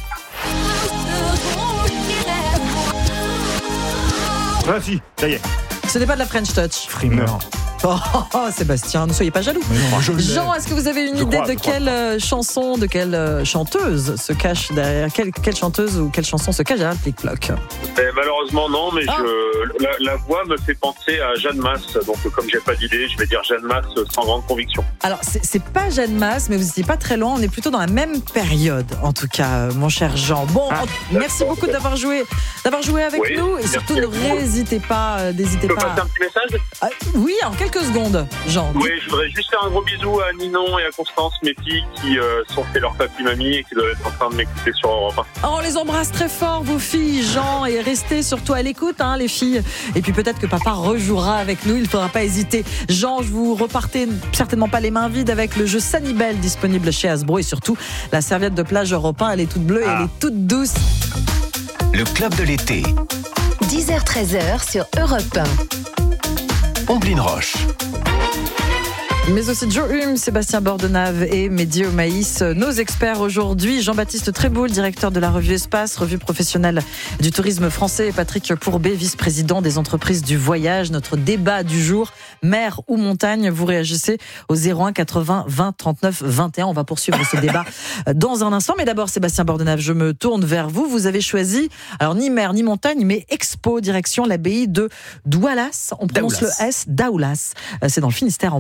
Ah si, ça y est. Ce n'est pas de la French Touch. Frimeur. Oh, oh, oh, Sébastien, ne soyez pas jaloux. Je l'ai. Jean, est-ce que vous avez une Je idée crois, de je crois. quelle euh, chanson, de quelle euh, chanteuse se cache derrière, quelle, quelle chanteuse ou quelle chanson se cache derrière le plic-ploc? Et malheureusement, non, mais Ah. je, la, la voix me fait penser à Jeanne Masse. Donc, comme j'ai pas d'idée, je vais dire Jeanne Masse sans grande conviction. Alors, c'est c'est pas Jeanne Masse, mais vous n'étiez pas très loin. On est plutôt dans la même période, en tout cas, euh, mon cher Jean. Bon, Ah, en- merci beaucoup d'avoir joué, d'avoir joué avec Oui, nous. Et merci surtout, à ne vous. n'hésitez pas, euh, n'hésitez Je peux pas. passer un petit message? Ah, oui, en quelques secondes, Jean. Oui, je voudrais juste faire un gros bisou à Ninon et à Constance, mes filles, qui euh, sont fait leur papy-mamie et qui doivent être en train de m'écouter sur Europe un. Oh, on les embrasse très fort, vos filles, Jean, et restez surtout à l'écoute, hein, les filles. Et puis peut-être que papa rejouera avec nous, il ne faudra pas hésiter. Jean, je vous repartez certainement pas les mains vides avec le jeu Sanibel disponible chez Hasbro, et surtout la serviette de plage Europe un, elle est toute bleue et elle est toute douce. Le club de l'été. dix heures treize heures sur Europe un. Omblin Roche. Mais aussi Joe Hume, Sébastien Bordenave et Mehdi Omaïs. Nos experts aujourd'hui, Jean-Baptiste Tréboul, directeur de la revue Espace, revue professionnelle du tourisme français, et Patrick Pourbet, vice-président des entreprises du voyage. Notre débat du jour, mer ou montagne, vous réagissez au zéro un quatre-vingts vingt trente-neuf vingt et un. On va poursuivre ce débat dans un instant. Mais d'abord, Sébastien Bordenave, je me tourne vers vous. Vous avez choisi, alors ni mer ni montagne, mais expo, direction l'abbaye de Doualas. On prononce Daoulas. le S, Daoulas. C'est dans le Finistère en Bretagne,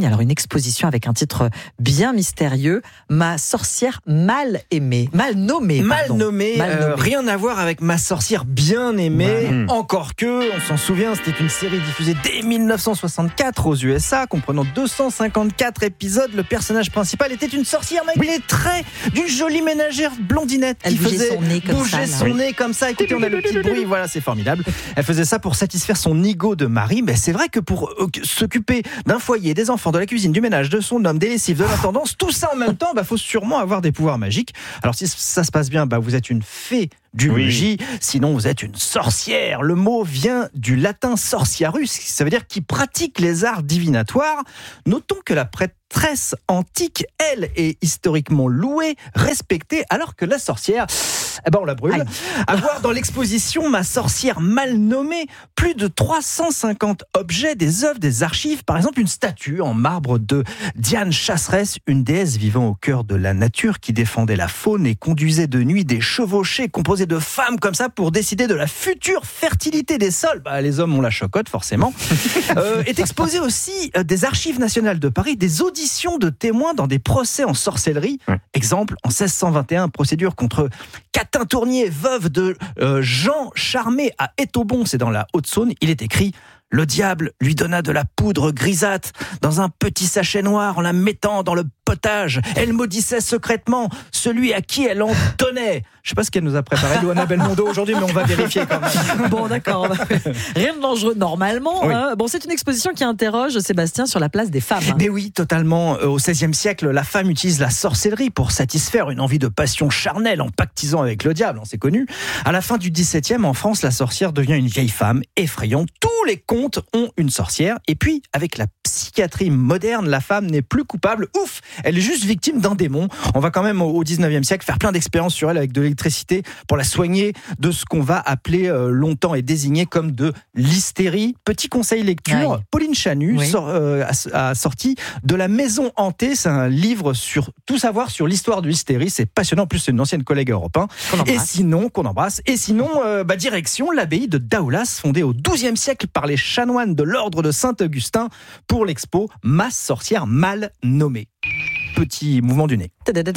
Alors une exposition avec un titre bien mystérieux, Ma sorcière mal aimée, mal nommée. Mal pardon. nommée, Mal euh, nommée. rien à voir avec Ma sorcière bien aimée. Ouais. Encore que, on s'en souvient, c'était une série diffusée dès dix-neuf cent soixante-quatre aux U S A, comprenant deux cent cinquante-quatre épisodes. Le personnage principal était une sorcière avec les traits d'une jolie ménagère blondinette Elle qui bougeait faisait son nez comme bouger ça, là. son Oui. nez comme ça. Écoutez, on a le petit bruit, voilà, c'est formidable. Elle faisait ça pour satisfaire son ego de mari, mais c'est vrai que pour euh, s'occuper d'un foyer, des enfants, de la cuisine, du ménage, de son homme, des lessives, de l'intendance, tout ça en même temps, bah faut sûrement avoir des pouvoirs magiques. Alors si ça se passe bien, bah vous êtes une fée du Oui. logis, sinon vous êtes une sorcière. Le mot vient du latin sorciarus, ça veut dire qui pratique les arts divinatoires. Notons que la prêtresse antique, elle, est historiquement louée, respectée, alors que la sorcière, eh ben on la brûle. Aïe. À voir dans l'exposition Ma sorcière mal nommée, plus de trois cent cinquante objets, des œuvres, des archives, par exemple une statue en marbre de Diane Chasseresse, une déesse vivant au cœur de la nature qui défendait la faune et conduisait de nuit des chevauchés composés de femmes comme ça pour décider de la future fertilité des sols. Bah, les hommes ont la chocotte forcément. euh, est exposé aussi euh, des archives nationales de Paris, des auditions de témoins dans des procès en sorcellerie. Ouais. Exemple, en seize cent vingt et un, procédure contre Catin Tournier, veuve de euh, Jean Charmé à Étaubon, c'est dans la Haute-Saône. Il est écrit: le diable lui donna de la poudre grisâtre dans un petit sachet noir en la mettant dans le potage. Elle maudissait secrètement celui à qui elle en donnait. Je sais pas ce qu'elle nous a préparé, Louana Belmondo, aujourd'hui, mais on va vérifier quand même. Bon, d'accord. Rien de dangereux normalement. Oui. Hein. Bon, c'est une exposition qui interroge Sébastien sur la place des femmes. Mais oui, totalement. Au seizième siècle, la femme utilise la sorcellerie pour satisfaire une envie de passion charnelle en pactisant avec le diable, c'est connu. À la fin du dix-septième, en France, la sorcière devient une vieille femme effrayante. Tous les contes ont une sorcière. Et puis, avec la psychiatrie moderne, la femme n'est plus coupable. Ouf, elle est juste victime d'un démon. On va quand même au dix-neuvième siècle faire plein d'expériences sur elle avec de l'électricité pour la soigner de ce qu'on va appeler euh, longtemps et désigner comme de l'hystérie. Petit conseil lecture, Aïe. Pauline Chanu Oui. sort, euh, a, a sorti De la maison hantée. C'est un livre sur tout savoir sur l'histoire de l'hystérie. C'est passionnant. En plus, c'est une ancienne collègue européen. Qu'on Et embrasse. sinon, qu'on embrasse. Et sinon, euh, bah, direction l'abbaye de Daoulas, fondée au douzième siècle par les chanoines de l'ordre de Saint-Augustin pour l'expo Ma sorcière mal nommée. Petit mouvement du nez.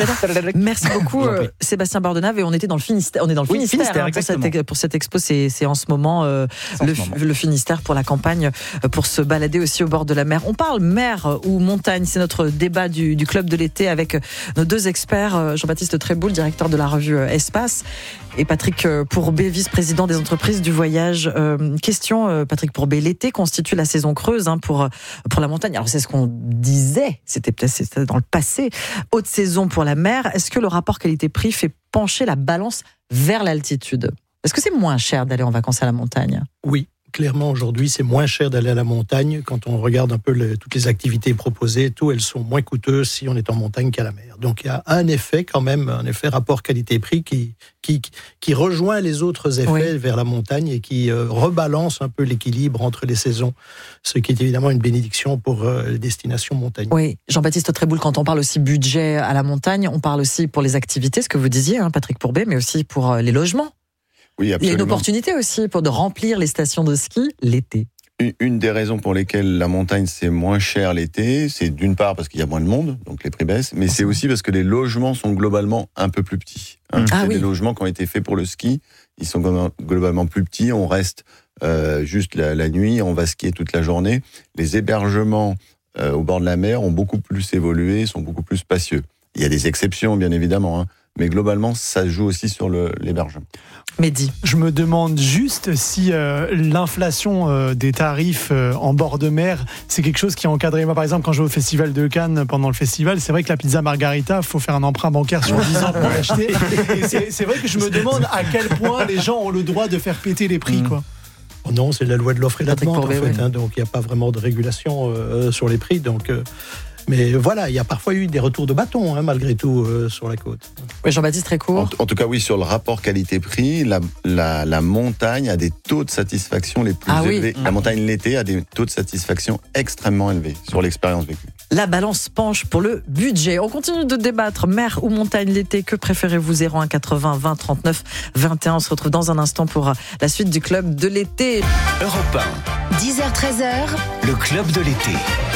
Merci beaucoup, Je vous en prie. euh, Sébastien Bordenave. Et on était dans le Finistère. On est dans le Oui, Finistère, Finistère, hein, pour, cette, exactement. pour cette expo. C'est, c'est en ce moment euh, C'est en le, ce moment. le Finistère pour la campagne, euh, pour se balader aussi au bord de la mer. On parle mer ou montagne. C'est notre débat du, du club de l'été avec nos deux experts, euh, Jean-Baptiste Tréboul, directeur de la revue euh, Espace, et Patrick euh, Pourbet, vice-président des entreprises du voyage. Euh, question, euh, Patrick Pourbet, l'été constitue la saison creuse hein, pour, pour la montagne. Alors c'est ce qu'on disait, c'était peut-être c'était dans le passé. Haute saison pour la mer. Est-ce que le rapport qualité-prix fait pencher la balance vers l'altitude ? Est-ce que c'est moins cher d'aller en vacances à la montagne ? Oui, clairement, aujourd'hui, c'est moins cher d'aller à la montagne. Quand on regarde un peu le- toutes les activités proposées, tout, elles sont moins coûteuses si on est en montagne qu'à la mer. Donc, il y a un effet quand même, un effet rapport qualité-prix qui, qui, qui rejoint les autres effets Oui. vers la montagne et qui euh, rebalance un peu l'équilibre entre les saisons, ce qui est évidemment une bénédiction pour euh, les destinations montagnes. Oui, Jean-Baptiste Tréboul, quand on parle aussi budget à la montagne, on parle aussi pour les activités, ce que vous disiez, hein, Patrick Pourbet, mais aussi pour euh, les logements. Oui, Il y a une absolument. opportunité aussi pour de remplir les stations de ski l'été. Une- Une des raisons pour lesquelles la montagne c'est moins cher l'été, c'est d'une part parce qu'il y a moins de monde, donc les prix baissent, mais c'est aussi parce que les logements sont globalement un peu plus petits. hein. Ah c'est oui. des logements qui ont été faits pour le ski, ils sont glo- globalement plus petits, on reste euh, juste la, la nuit, on va skier toute la journée. Les hébergements euh, au bord de la mer ont beaucoup plus évolué, sont beaucoup plus spacieux. Il y a des exceptions bien évidemment, hein, mais globalement ça joue aussi sur le- l'hébergement. Mehdi. Je me demande juste si euh, l'inflation euh, des tarifs euh, en bord de mer, c'est quelque chose qui est encadré. Moi, par exemple, quand je vais au Festival de Cannes, pendant le festival, c'est vrai que la pizza margarita, il faut faire un emprunt bancaire sur dix ans pour l'acheter. Et c'est, c'est vrai que je me demande à quel point les gens ont le droit de faire péter les prix, quoi. Oh non, c'est la loi de l'offre et de la Patrick demande, en Pourbet, fait, oui. hein, donc il n'y a pas vraiment de régulation euh, sur les prix. Donc, euh, mais voilà, il y a parfois eu des retours de bâton, hein, malgré tout, euh, sur la côte. Oui, Jean-Baptiste En, Trécourt. en tout cas, oui, sur le rapport qualité-prix, la, la, la montagne a des taux de satisfaction les plus Ah oui. élevés. La montagne l'été a des taux de satisfaction extrêmement élevés sur l'expérience vécue. La balance penche pour le budget. On continue de débattre. Mer ou montagne l'été, que préférez-vous? Zéro un quatre-vingts vingt trente-neuf vingt et un. On se retrouve dans un instant pour la suite du club de l'été. Europe un, dix heures treize heures. le club de l'été.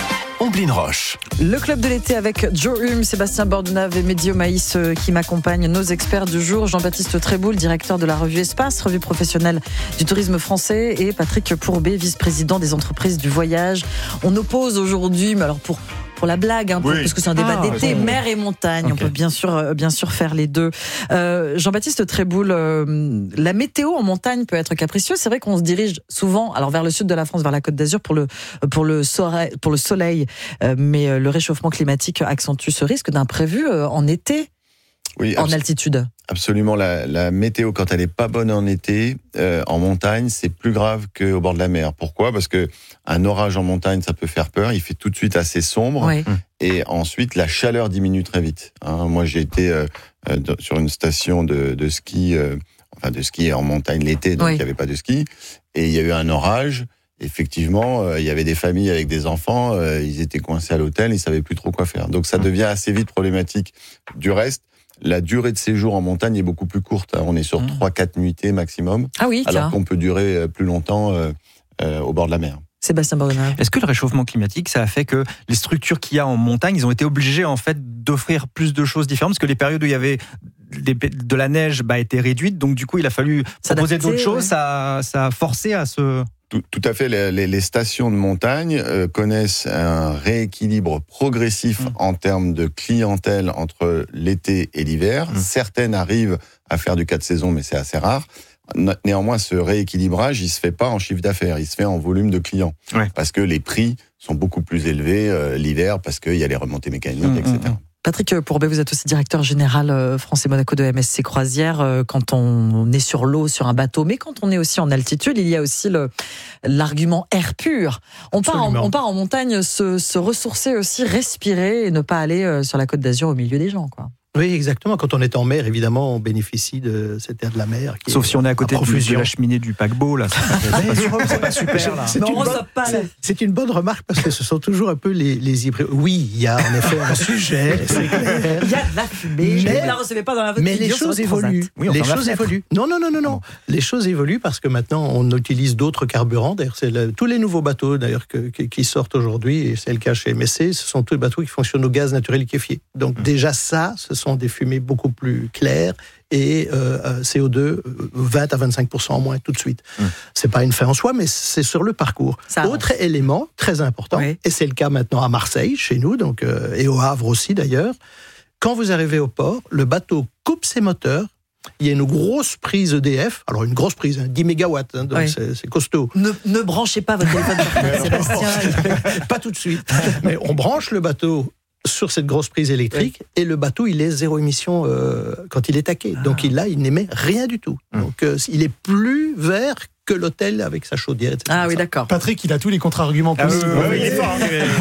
Omblin Roche. Le club de l'été avec Joe Hume, Sébastien Bordenave et Mehdi Omaïs euh, qui m'accompagnent. Nos experts du jour, Jean-Baptiste Tréboul, directeur de la revue Espace, revue professionnelle du tourisme français, et Patrick Pourbet, vice-président des entreprises du voyage. On oppose aujourd'hui, mais alors pour... pour la blague, hein, pour, oui. parce que c'est un débat Ah, d'été, raison. mer et montagne. Okay. On peut bien sûr, euh, bien sûr faire les deux. Euh, Jean-Baptiste Tréboul, euh, la météo en montagne peut être capricieuse. C'est vrai qu'on se dirige souvent, alors vers le sud de la France, vers la Côte d'Azur pour le pour le soleil, pour le soleil. Euh, mais euh, le réchauffement climatique accentue ce risque d'imprévu euh, en été, oui, en abs- altitude. Absolument. La, la météo, quand elle est pas bonne en été, euh, en montagne, c'est plus grave qu'au bord de la mer. Pourquoi ? Parce que un orage en montagne, ça peut faire peur. Il fait tout de suite assez sombre. Oui. Et ensuite, la chaleur diminue très vite. Hein, moi, j'ai été euh, euh, sur une station de, de ski, euh, enfin de ski en montagne l'été, donc il Oui. n'y avait pas de ski. Et il y a eu un orage. Effectivement, euh, il y avait des familles avec des enfants. Euh, ils étaient coincés à l'hôtel. Ils savaient plus trop quoi faire. Donc, ça devient assez vite problématique. Du reste, la durée de séjour en montagne est beaucoup plus courte. On est sur Mmh. trois quatre nuitées maximum, Ah oui, alors tiens. qu'on peut durer plus longtemps euh, euh, au bord de la mer. Sébastien Bordenave. Est-ce que le réchauffement climatique, ça a fait que les structures qu'il y a en montagne, ils ont été obligés en fait d'offrir plus de choses différentes, parce que les périodes où il y avait des, de la neige bah, étaient réduites, donc du coup il a fallu proposer d'autres choses, ouais. ça, ça a forcé à se... Tout, tout à fait. Les, les, les stations de montagne euh, connaissent un rééquilibre progressif mmh. en termes de clientèle entre l'été et l'hiver. Mmh. Certaines arrivent à faire du quatre saisons, mais c'est assez rare. Néanmoins, ce rééquilibrage, il se fait pas en chiffre d'affaires, il se fait en volume de clients. Ouais. Parce que les prix sont beaucoup plus élevés euh, l'hiver, parce qu'il y a les remontées mécaniques, mmh, et cetera. Mmh. Patrick Pourbet, vous êtes aussi directeur général France et Monaco de M S C Croisière. Quand on est sur l'eau, sur un bateau, mais quand on est aussi en altitude, il y a aussi le, l'argument air pur. On part, en, on part en montagne se, se ressourcer aussi, respirer et ne pas aller sur la Côte d'Azur au milieu des gens, quoi. Oui, exactement. Quand on est en mer, évidemment, on bénéficie de cet air de la mer. Qui Sauf est si on est à côté à de, de la cheminée du paquebot, là. C'est pas, super, c'est pas super, là. C'est, une bonne, c'est, c'est une bonne remarque, parce que ce sont toujours un peu les, les hybrides. Oui, il y a en effet un sujet, c'est clair. Il y a de la fumée, mais vous la recevez pas dans la Mais les choses évoluent. Oui, les choses évoluent. Non, non, non, non, non. Les choses évoluent parce que maintenant, on utilise d'autres carburants. D'ailleurs, c'est le, tous les nouveaux bateaux, d'ailleurs, que, que, qui sortent aujourd'hui, et c'est le cas chez M S C, ce sont tous les bateaux qui fonctionnent au gaz naturel liquéfié. Donc, mmh. déjà, ça, ce sont des fumées beaucoup plus claires et euh, C O deux vingt à vingt-cinq pour cent en moins tout de suite. Mmh. C'est pas une fin en soi, mais c'est sur le parcours. Ça Autre avance. Élément très important, oui. et c'est le cas maintenant à Marseille, chez nous, donc, euh, et au Havre aussi d'ailleurs, quand vous arrivez au port, le bateau coupe ses moteurs. Il y a une grosse prise E D F, alors une grosse prise, hein, dix mégawatts, hein, donc oui. c'est, c'est costaud. Ne, ne branchez pas votre téléphone portable, Sébastien. Pas tout de suite. Mais on branche le bateau sur cette grosse prise électrique, oui. et le bateau, il est zéro émission euh, quand il est taqué. Donc ah. il, là, il n'émet rien du tout. Hum. Donc euh, il est plus vert que l'hôtel avec sa chaudière, et cetera. Ah oui, d'accord. Patrick, il a tous les contre-arguments ah, possibles. Oui, oui, il est fort.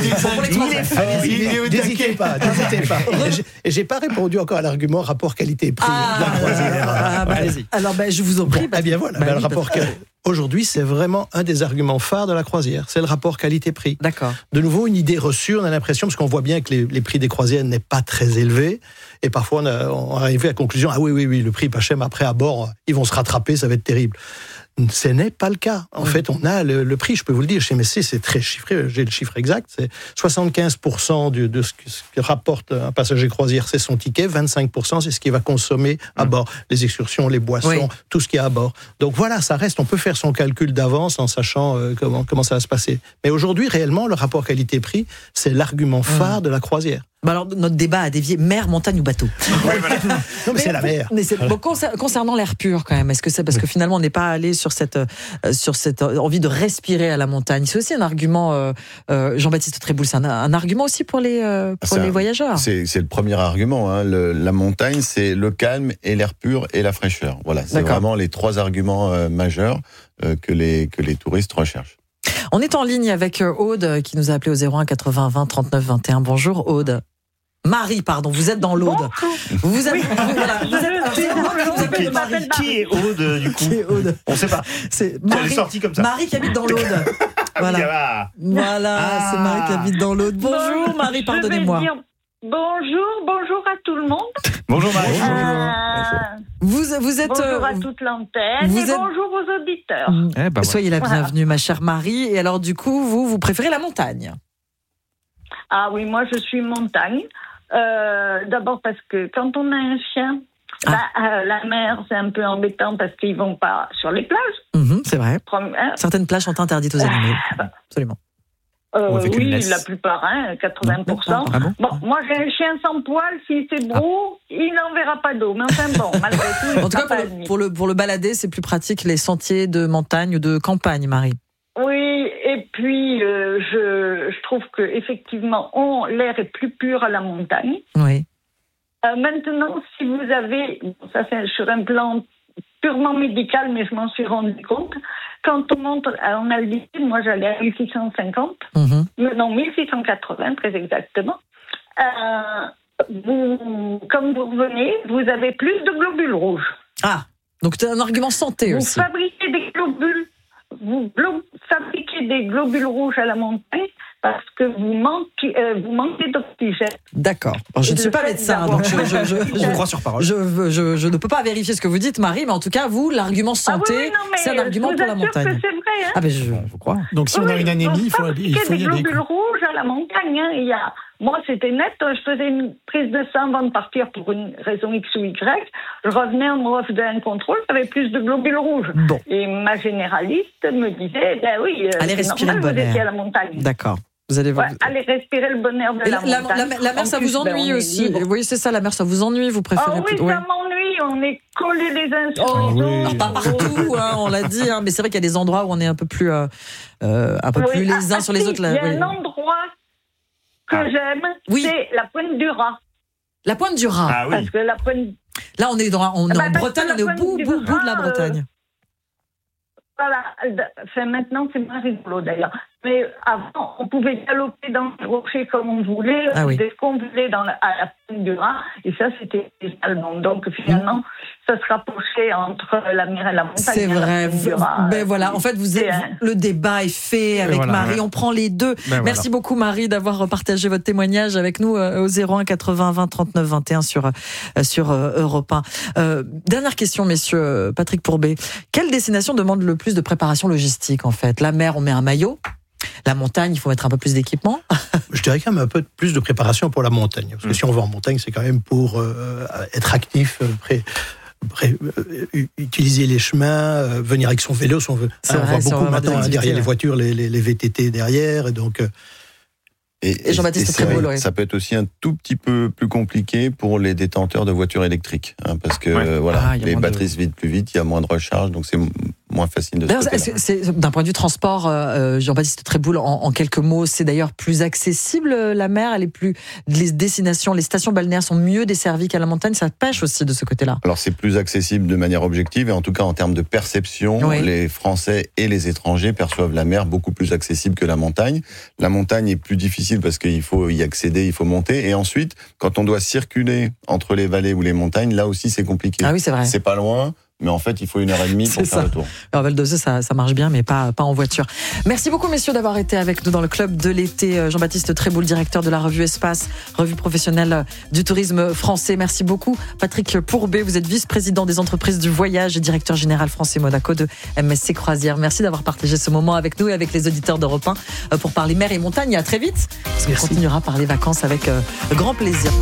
N'hésitez pas, n'hésitez pas. Et j'ai pas répondu encore à l'argument rapport qualité-prix ah, de la croisière. Ah, bah, allez-y. Alors, bah, je vous en prie. Bon, eh bien voilà, bah, bah, oui, le rapport qualité. Aujourd'hui, c'est vraiment un des arguments phares de la croisière. C'est le rapport qualité-prix. D'accord. De nouveau, une idée reçue, on a l'impression, parce qu'on voit bien que les, les prix des croisières n'est pas très élevé. Et parfois, on, a, on arrive à la conclusion, ah oui, oui, oui, le prix pas cher, mais après, à bord, ils vont se rattraper, ça va être terrible. Ce n'est pas le cas. En oui. fait, on a le, le prix, je peux vous le dire, chez M S C, c'est très chiffré, j'ai le chiffre exact, c'est soixante-quinze pour cent de, de ce que rapporte un passager croisière, c'est son ticket, vingt-cinq pour cent, c'est ce qu'il va consommer à bord, les excursions, les boissons, oui. tout ce qu'il y a à bord. Donc voilà, ça reste, on peut faire son calcul d'avance en sachant euh, comment, comment ça va se passer. Mais aujourd'hui, réellement, le rapport qualité-prix, c'est l'argument phare mmh. de la croisière. Bah alors, notre débat a dévié mer, montagne ou bateau. Ouais, voilà. Non, mais, mais c'est la mer. Mais c'est, bon, concernant l'air pur, quand même, est-ce que c'est parce que finalement, on n'est pas allé sur cette, euh, sur cette envie de respirer à la montagne? C'est aussi un argument, euh, euh, Jean-Baptiste Tréboul, c'est un, un argument aussi pour les, euh, pour les un, voyageurs. C'est, c'est le premier argument. Hein. Le, la montagne, c'est le calme et l'air pur et la fraîcheur. Voilà, c'est D'accord. vraiment les trois arguments euh, majeurs euh, que, les, que les touristes recherchent. On est en ligne avec Aude qui nous a appelé au zéro un quatre-vingts vingt trente-neuf vingt et un. Bonjour Aude. Marie, pardon, vous êtes dans l'Aude. Vous êtes, oui. vous, voilà, vous êtes, qui, Marie. Qui est Aude, du coup? Qui est Aude? On ne sait pas. C'est Marie, Elle est sortie comme ça. Marie qui habite dans l'Aude. Voilà, voilà ah. c'est Marie qui habite dans l'Aude. Bonjour bon, Marie, pardonnez-moi. Dire bonjour, bonjour à tout le monde. Bonjour Marie. Euh, vous, vous êtes, bonjour à toute l'antenne vous et êtes... bonjour aux auditeurs. Eh ben, Soyez la bienvenue, voilà. ma chère Marie. Et alors, du coup, vous, vous préférez la montagne? Ah oui, moi je suis montagne. Euh, d'abord parce que quand on a un chien, ah. bah, euh, la mer c'est un peu embêtant parce qu'ils vont pas sur les plages. Mmh, c'est vrai. Prom- hein Certaines plages sont interdites aux animaux. Euh, Absolument. Euh, oui, la plupart, hein, quatre-vingts pour cent. Ah bon, bon, moi j'ai un chien sans poil, si c'est beau, ah. il n'en verra pas d'eau. Mais enfin bon, malgré tout. En tout cas, pour le, pour, le, pour le balader, c'est plus pratique les sentiers de montagne ou de campagne, Marie. Oui, et puis euh, je, je trouve que effectivement, on, l'air est plus pur à la montagne. Oui. Euh, maintenant, si vous avez, ça c'est sur un plan purement médical, mais je m'en suis rendu compte. Quand on monte en altitude, moi j'allais à mille six cent cinquante, mmh. non mille six cent quatre-vingts très exactement. Euh, vous, comme vous revenez, vous avez plus de globules rouges. Ah, donc c'est un argument santé vous aussi. Vous fabriquez des globules, vous glo- fabriquez des globules rouges à la montagne parce que vous manquez, euh, vous manquez d'oxygène. D'accord. Alors, je ne suis pas médecin, donc je, je, je, je, je crois sur parole. Je, je, je ne peux pas vérifier ce que vous dites, Marie, mais en tout cas, vous, l'argument santé, ah oui, oui, non, c'est un argument pour la montagne. Que c'est vrai, hein. Ah ben je, je crois. Donc si oui, on a une anémie, il faut, il faut y aller. Il y a des globules rouges à la montagne. Hein. Il y a... Moi, c'était net. Je faisais une prise de sang avant de partir pour une raison X ou Y. Je revenais, on me refaisait un contrôle, j'avais plus de globules rouges. Bon. Et ma généraliste me disait, ben oui, allez c'est respirer normal, le bon vous étiez air. à la montagne. D'accord. Vous allez voir. Ouais, allez respirer le bon air de Et la, la, montagne. La, la, la mer, en ça plus, vous ennuie ben, aussi. Libre. Oui, c'est ça, la mer, ça vous ennuie, vous préférez. Ah oui, plutôt, ça ouais. m'ennuie, on est collés les uns sur oh, les oui. autres. Pas partout, hein, on l'a dit, hein, mais c'est vrai qu'il y a des endroits où on est un peu plus, euh, euh, un peu oui. plus les uns ah, sur les si, autres. Là, il y a oui. un endroit que ah. j'aime, oui. c'est la Pointe du Rat. La Pointe du Rat. Ah oui. Parce que la Pointe... Là, on est, dans, on est bah, en Bretagne, on est au bout, bout, bout de la Bretagne. Euh, voilà. Enfin, maintenant, c'est moins rigolo d'ailleurs. Mais avant, on pouvait galoper dans les rochers comme on voulait, ah oui. dès qu'on voulait dans la, à la Pointe du Rat, et ça, c'était allemand. Donc finalement, mmh. ça se rapprochait entre la mer et la montagne. C'est vrai. Rat, ben voilà, en fait, vous êtes, un... le débat est fait avec voilà, Marie. Ouais. On prend les deux. Ben Merci voilà. beaucoup, Marie, d'avoir partagé votre témoignage avec nous au zéro un quatre-vingts vingt trente-neuf vingt et un sur, sur Europe un. Euh, dernière question, messieurs. Patrick Pourbet. Quelle destination demande le plus de préparation logistique, en fait? La mer, on met un maillot. La montagne, il faut mettre un peu plus d'équipement. Je dirais quand même un peu plus de préparation pour la montagne. Parce que mmh. si on va en montagne, c'est quand même pour euh, être actif, euh, prêt, prêt, euh, utiliser les chemins, euh, venir avec son vélo. Si on veut. C'est on vrai, voit beaucoup maintenant hein, derrière ouais. les voitures, les, les, les V T T derrière. Et donc, euh, Et, et Jean-Baptiste Tréboul, oui. Ça peut être aussi un tout petit peu plus compliqué pour les détenteurs de voitures électriques, hein, parce que ouais. euh, voilà, ah, les batteries de... se vident plus vite, il y a moins de recharge, donc c'est moins facile de se c'est, c'est, d'un point de vue transport, euh, Jean-Baptiste Tréboul, en, en quelques mots, c'est d'ailleurs plus accessible, la mer, elle est plus, les destinations, les stations balnéaires sont mieux desservies qu'à la montagne, ça pêche aussi de ce côté-là. Alors c'est plus accessible de manière objective, et en tout cas en termes de perception, oui. les Français et les étrangers perçoivent la mer beaucoup plus accessible que la montagne. La montagne est plus difficile parce qu'il faut y accéder, il faut monter, et ensuite, quand on doit circuler entre les vallées ou les montagnes, là aussi c'est compliqué. Ah oui, c'est vrai. C'est pas loin. Mais en fait, il faut une heure et demie pour c'est faire ça. le tour. Alors, Val d'Oise, ça, ça marche bien, mais pas, pas en voiture. Merci beaucoup, messieurs, d'avoir été avec nous dans le club de l'été. Jean-Baptiste Tréboul, directeur de la revue Espace, revue professionnelle du tourisme français. Merci beaucoup. Patrick Pourbet, vous êtes vice-président des entreprises du voyage et directeur général français Monaco de M S C Croisière. Merci d'avoir partagé ce moment avec nous et avec les auditeurs d'Europe un pour parler mer et montagne. À très vite, parce qu'on continuera par les vacances avec euh, grand plaisir.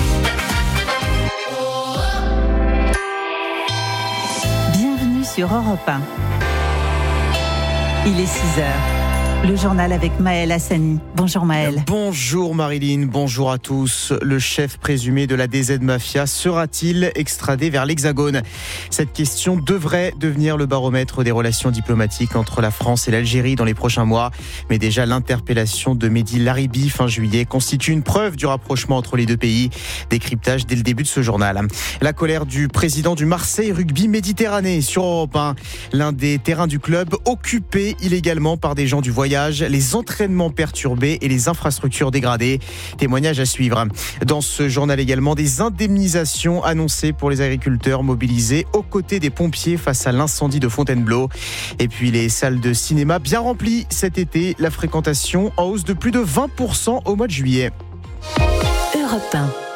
Sur Europe un. Il est six heures. Le journal avec Maël Hassani. Bonjour Maël. Bonjour Marilyn, bonjour à tous. Le chef présumé de la D Z Mafia sera-t-il extradé vers l'Hexagone ? Cette question devrait devenir le baromètre des relations diplomatiques entre la France et l'Algérie dans les prochains mois. Mais déjà, l'interpellation de Mehdi Laribi fin juillet constitue une preuve du rapprochement entre les deux pays. Décryptage dès le début de ce journal. La colère du président du Marseille Rugby Méditerranée sur Europe un. L'un des terrains du club occupé illégalement par des gens du voyage. Les entraînements perturbés et les infrastructures dégradées. Témoignage à suivre. Dans ce journal également, des indemnisations annoncées pour les agriculteurs mobilisés aux côtés des pompiers face à l'incendie de Fontainebleau. Et puis les salles de cinéma bien remplies cet été. La fréquentation en hausse de plus de vingt pour cent au mois de juillet. Europe un.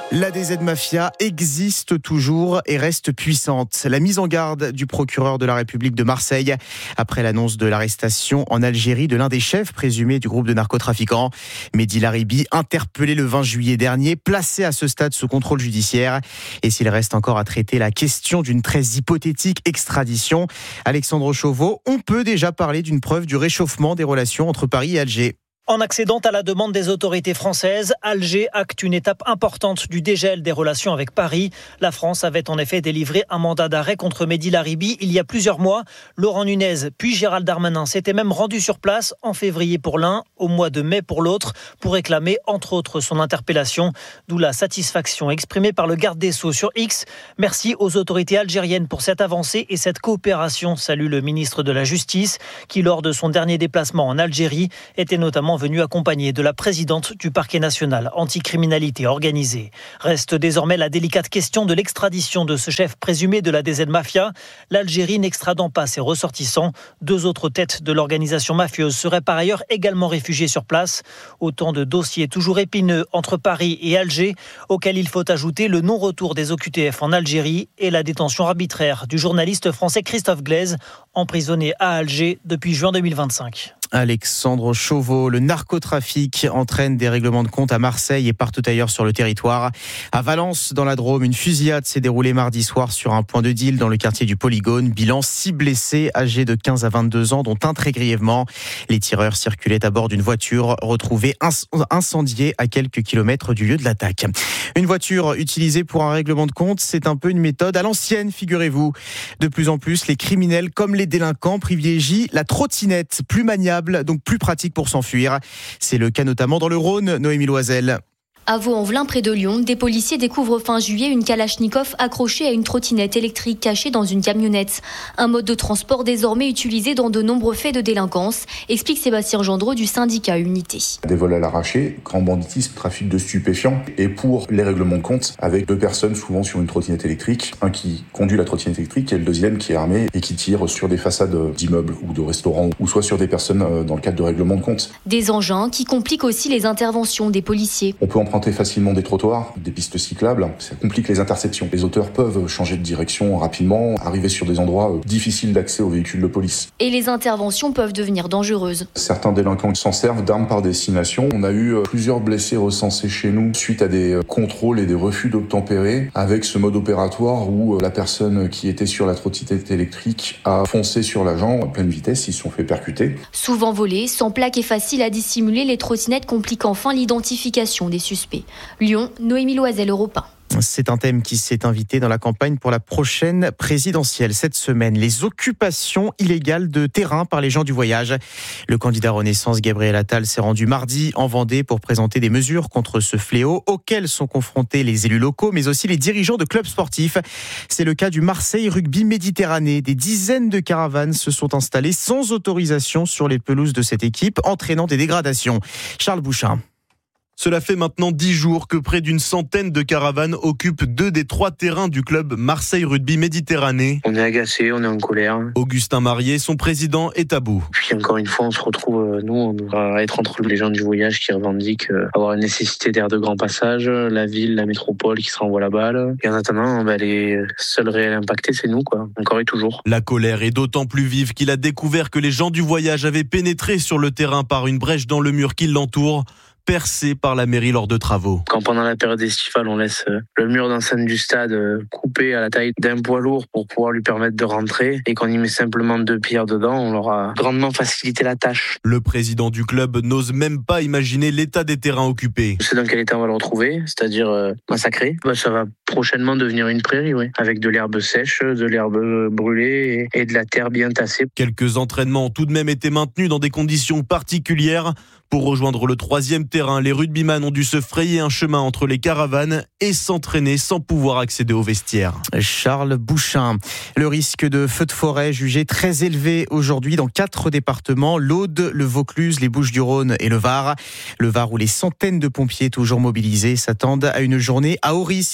La D Z Mafia existe toujours et reste puissante. La mise en garde du procureur de la République de Marseille après l'annonce de l'arrestation en Algérie de l'un des chefs présumés du groupe de narcotrafiquants. Mehdi Laribi, interpellé le vingt juillet dernier, placé à ce stade sous contrôle judiciaire. Et s'il reste encore à traiter la question d'une très hypothétique extradition, Alexandre Chauveau, on peut déjà parler d'une preuve du réchauffement des relations entre Paris et Alger. En accédant à la demande des autorités françaises, Alger acte une étape importante du dégel des relations avec Paris. La France avait en effet délivré un mandat d'arrêt contre Mehdi Laribi il y a plusieurs mois. Laurent Nunez puis Gérald Darmanin s'étaient même rendus sur place en février pour l'un, au mois de mai pour l'autre, pour réclamer entre autres son interpellation. D'où la satisfaction exprimée par le garde des Sceaux sur X. Merci aux autorités algériennes pour cette avancée et cette coopération, salue le ministre de la Justice, qui lors de son dernier déplacement en Algérie était notamment venu accompagné de la présidente du parquet national anticriminalité organisée. Reste désormais la délicate question de l'extradition de ce chef présumé de la D Z Mafia. L'Algérie n'extradant pas ses ressortissants. Deux autres têtes de l'organisation mafieuse seraient par ailleurs également réfugiées sur place. Autant de dossiers toujours épineux entre Paris et Alger, auxquels il faut ajouter le non-retour des O Q T F en Algérie et la détention arbitraire du journaliste français Christophe Glaise, emprisonné à Alger depuis juin deux mille vingt-cinq. Alexandre Chauveau, le narcotrafic entraîne des règlements de compte à Marseille et partout ailleurs sur le territoire. À Valence, dans la Drôme, une fusillade s'est déroulée mardi soir sur un point de deal dans le quartier du Polygone. Bilan, six blessés âgés de quinze à vingt-deux ans, dont un très grièvement. Les tireurs circulaient à bord d'une voiture retrouvée incendiée à quelques kilomètres du lieu de l'attaque. Une voiture utilisée pour un règlement de compte, c'est un peu une méthode à l'ancienne, figurez-vous. De plus en plus, les criminels comme les délinquants privilégient la trottinette, plus maniable, donc plus pratique pour s'enfuir. C'est le cas notamment dans le Rhône, Noémie Loisel. À Vaux-en-Velin, près de Lyon, des policiers découvrent fin juillet une Kalachnikov accrochée à une trottinette électrique cachée dans une camionnette. Un mode de transport désormais utilisé dans de nombreux faits de délinquance, explique Sébastien Gendreau du syndicat Unité. Des vols à l'arraché, grand banditisme, trafic de stupéfiants et pour les règlements de compte avec deux personnes souvent sur une trottinette électrique. Un qui conduit la trottinette électrique et le deuxième qui est armé et qui tire sur des façades d'immeubles ou de restaurants ou soit sur des personnes dans le cadre de règlements de compte. Des engins qui compliquent aussi les interventions des policiers. On peut en facilement des trottoirs, des pistes cyclables, ça complique les interceptions. Les auteurs peuvent changer de direction rapidement, arriver sur des endroits difficiles d'accès aux véhicules de police. Et les interventions peuvent devenir dangereuses. Certains délinquants s'en servent d'armes par destination. On a eu plusieurs blessés recensés chez nous suite à des contrôles et des refus d'obtempérer avec ce mode opératoire où la personne qui était sur la trottinette électrique a foncé sur l'agent à pleine vitesse, ils se sont fait percuter. Souvent volés, sans plaque et facile à dissimuler, les trottinettes compliquent enfin l'identification des suspects. Lyon, Noémie Loisel, Europe un. C'est un thème qui s'est invité dans la campagne pour la prochaine présidentielle cette semaine. Les occupations illégales de terrain par les gens du voyage. Le candidat Renaissance Gabriel Attal s'est rendu mardi en Vendée pour présenter des mesures contre ce fléau auquel sont confrontés les élus locaux, mais aussi les dirigeants de clubs sportifs. C'est le cas du Marseille Rugby Méditerranée. Des dizaines de caravanes se sont installées sans autorisation sur les pelouses de cette équipe, entraînant des dégradations. Charles Bouchin. Cela fait maintenant dix jours que près d'une centaine de caravanes occupent deux des trois terrains du club Marseille Rugby Méditerranée. On est agacé, on est en colère. Augustin Marié, son président, est à bout. Puis encore une fois, on se retrouve, nous, on doit être entre les gens du voyage qui revendiquent avoir une nécessité d'air de grand passage, la ville, la métropole qui se renvoie la balle. Et en attendant, bah, les seuls réels impactés, c'est nous, quoi. Encore et toujours. La colère est d'autant plus vive qu'il a découvert que les gens du voyage avaient pénétré sur le terrain par une brèche dans le mur qui l'entoure, percé par la mairie lors de travaux. Quand pendant la période estivale, on laisse le mur d'enceinte du stade coupé à la taille d'un poids lourd pour pouvoir lui permettre de rentrer et qu'on y met simplement deux pierres dedans, on leur a grandement facilité la tâche. Le président du club n'ose même pas imaginer l'état des terrains occupés. C'est dans quel état on va le retrouver, c'est-à-dire euh, massacré. Bah, ça va prochainement devenir une prairie, oui, avec de l'herbe sèche, de l'herbe brûlée et, et de la terre bien tassée. Quelques entraînements ont tout de même été maintenus dans des conditions particulières. Pour rejoindre le troisième terrain, les rugbyman ont dû se frayer un chemin entre les caravanes et s'entraîner sans pouvoir accéder aux vestiaires. Charles Bouchin. Le risque de feu de forêt jugé très élevé aujourd'hui dans quatre départements, l'Aude, le Vaucluse, les Bouches-du-Rhône et le Var. Le Var où les centaines de pompiers toujours mobilisés s'attendent à une journée à haut risque dans le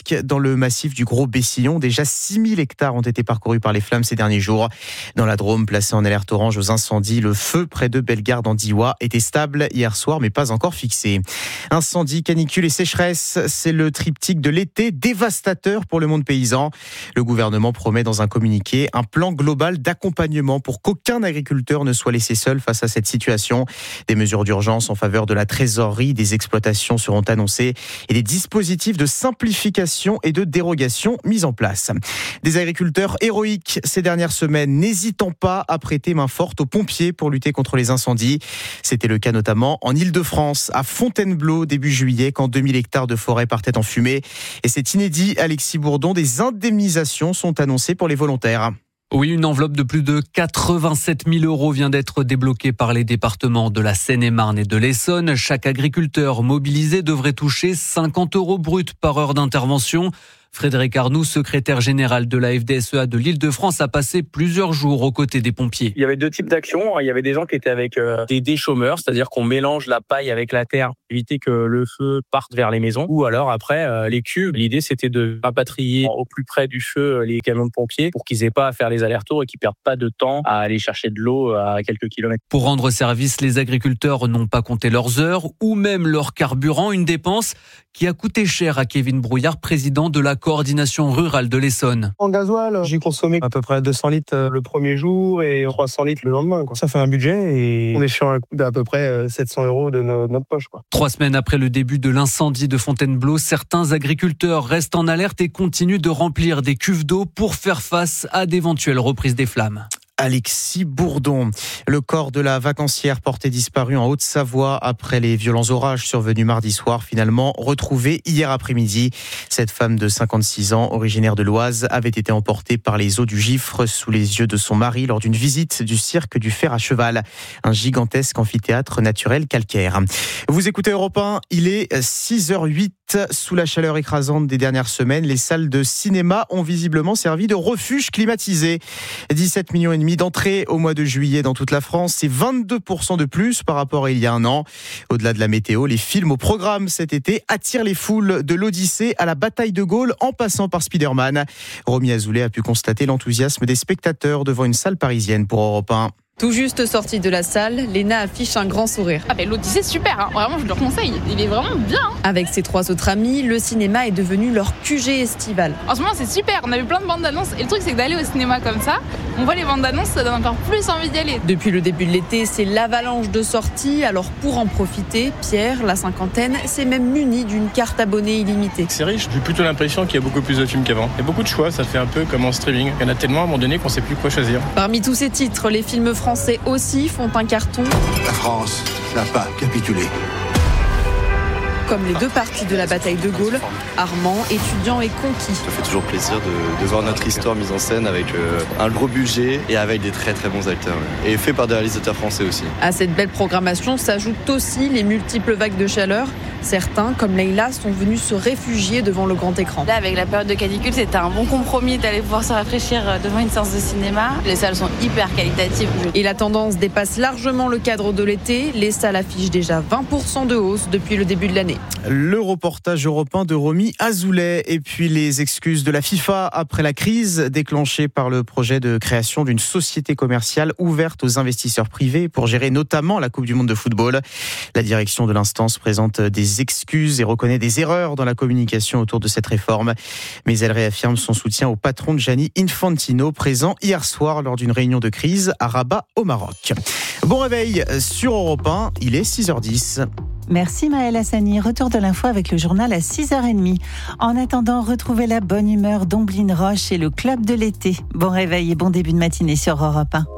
le massif du Gros Bessillon. Déjà six mille hectares ont été parcourus par les flammes ces derniers jours. Dans la Drôme, placée en alerte orange aux incendies, le feu près de Bellegarde en Diois était stable hier soir, mais pas encore fixé. Incendie, canicule et sécheresse, c'est le triptyque de l'été dévastateur pour le monde paysan. Le gouvernement promet dans un communiqué un plan global d'accompagnement pour qu'aucun agriculteur ne soit laissé seul face à cette situation. Des mesures d'urgence en faveur de la trésorerie des exploitations seront annoncées et des dispositifs de simplification et de dérogation mis en place. Des agriculteurs héroïques ces dernières semaines, n'hésitant pas à prêter main forte aux pompiers pour lutter contre les incendies. C'était le cas notamment en Île-de-France, à Fontainebleau, début juillet, quand deux mille hectares de forêt partaient en fumée. Et c'est inédit, Alexis Bourdon, des indemnisations sont annoncées pour les volontaires. Oui, une enveloppe de plus de quatre-vingt-sept mille euros vient d'être débloquée par les départements de la Seine-et-Marne et de l'Essonne. Chaque agriculteur mobilisé devrait toucher cinquante euros bruts par heure d'intervention. Frédéric Arnoux, secrétaire général de la F D S E A de l'Île-de-France, a passé plusieurs jours aux côtés des pompiers. Il y avait deux types d'actions. Il y avait des gens qui étaient avec euh, des déchômeurs, c'est-à-dire qu'on mélange la paille avec la terre, éviter que le feu parte vers les maisons. Ou alors après, euh, les cuves. L'idée, c'était de rapatrier au plus près du feu les camions de pompiers pour qu'ils aient pas à faire les allers-retours et qu'ils perdent pas de temps à aller chercher de l'eau à quelques kilomètres. Pour rendre service, les agriculteurs n'ont pas compté leurs heures ou même leur carburant, une dépense qui a coûté cher à Kevin Brouillard, président de la coordination rurale de l'Essonne. En gasoil, j'ai consommé à peu près deux cents litres le premier jour et trois cents litres le lendemain. Ça fait un budget et on est sur un coût d'à peu près sept cents euros de notre poche. Trois semaines après le début de l'incendie de Fontainebleau, certains agriculteurs restent en alerte et continuent de remplir des cuves d'eau pour faire face à d'éventuelles reprises des flammes. Alexis Bourdon. Le corps de la vacancière portée disparue en Haute-Savoie après les violents orages survenus mardi soir, finalement retrouvé hier après-midi. Cette femme de cinquante-six ans, originaire de l'Oise, avait été emportée par les eaux du Giffre sous les yeux de son mari lors d'une visite du cirque du Fer à Cheval, un gigantesque amphithéâtre naturel calcaire. Vous écoutez Europe un, il est six heures huit. Sous la chaleur écrasante des dernières semaines, les salles de cinéma ont visiblement servi de refuge climatisé. dix-sept millions et demi d'entrées au mois de juillet dans toute la France, c'est vingt-deux pour cent de plus par rapport à il y a un an. Au-delà de la météo, les films au programme cet été attirent les foules de l'Odyssée à la bataille de Gaulle en passant par Spider-Man. Romy Azoulay a pu constater l'enthousiasme des spectateurs devant une salle parisienne pour Europe un. Tout juste sortie de la salle, Léna affiche un grand sourire. Ah ben l'Odyssée, super, hein. Vraiment je le conseille, il est vraiment bien. Hein. Avec ses trois autres amis, le cinéma est devenu leur Q G estival. En ce moment c'est super, on a vu plein de bandes d'annonces et le truc c'est que d'aller au cinéma comme ça, on voit les bandes d'annonces, ça donne encore plus envie d'y aller. Depuis le début de l'été, c'est l'avalanche de sorties, alors pour en profiter, Pierre, la cinquantaine, s'est même muni d'une carte abonnée illimitée. C'est riche, j'ai plutôt l'impression qu'il y a beaucoup plus de films qu'avant. Il y a beaucoup de choix, ça fait un peu comme en streaming. Il y en a tellement à un moment donné qu'on ne sait plus quoi choisir. Parmi tous ces titres, les films français aussi font un carton. La France n'a pas capitulé. Comme les deux parties de la bataille de Gaulle, Armand, étudiant et conquis. Ça fait toujours plaisir de, de voir notre histoire mise en scène avec euh, un gros budget et avec des très très bons acteurs. Et fait par des réalisateurs français aussi. À cette belle programmation s'ajoutent aussi les multiples vagues de chaleur. Certains, comme Leïla, sont venus se réfugier devant le grand écran. Là, avec la période de canicule, c'était un bon compromis d'aller pouvoir se rafraîchir devant une séance de cinéma. Les salles sont hyper qualitatives. Et la tendance dépasse largement le cadre de l'été. Les salles affichent déjà vingt pour cent de hausse depuis le début de l'année. Le reportage européen de Romy Azoulay et puis les excuses de la FIFA après la crise déclenchée par le projet de création d'une société commerciale ouverte aux investisseurs privés pour gérer notamment la Coupe du Monde de football. La direction de l'instance présente des excuses et reconnaît des erreurs dans la communication autour de cette réforme. Mais elle réaffirme son soutien au patron de Gianni Infantino, présent hier soir lors d'une réunion de crise à Rabat au Maroc. Bon réveil sur Europe un, il est six heures dix. Merci Maëlle Hassani. Retour de l'info avec le journal à six heures trente. En attendant, retrouvez la bonne humeur d'Omblin Roche et le club de l'été. Bon réveil et bon début de matinée sur Europe un.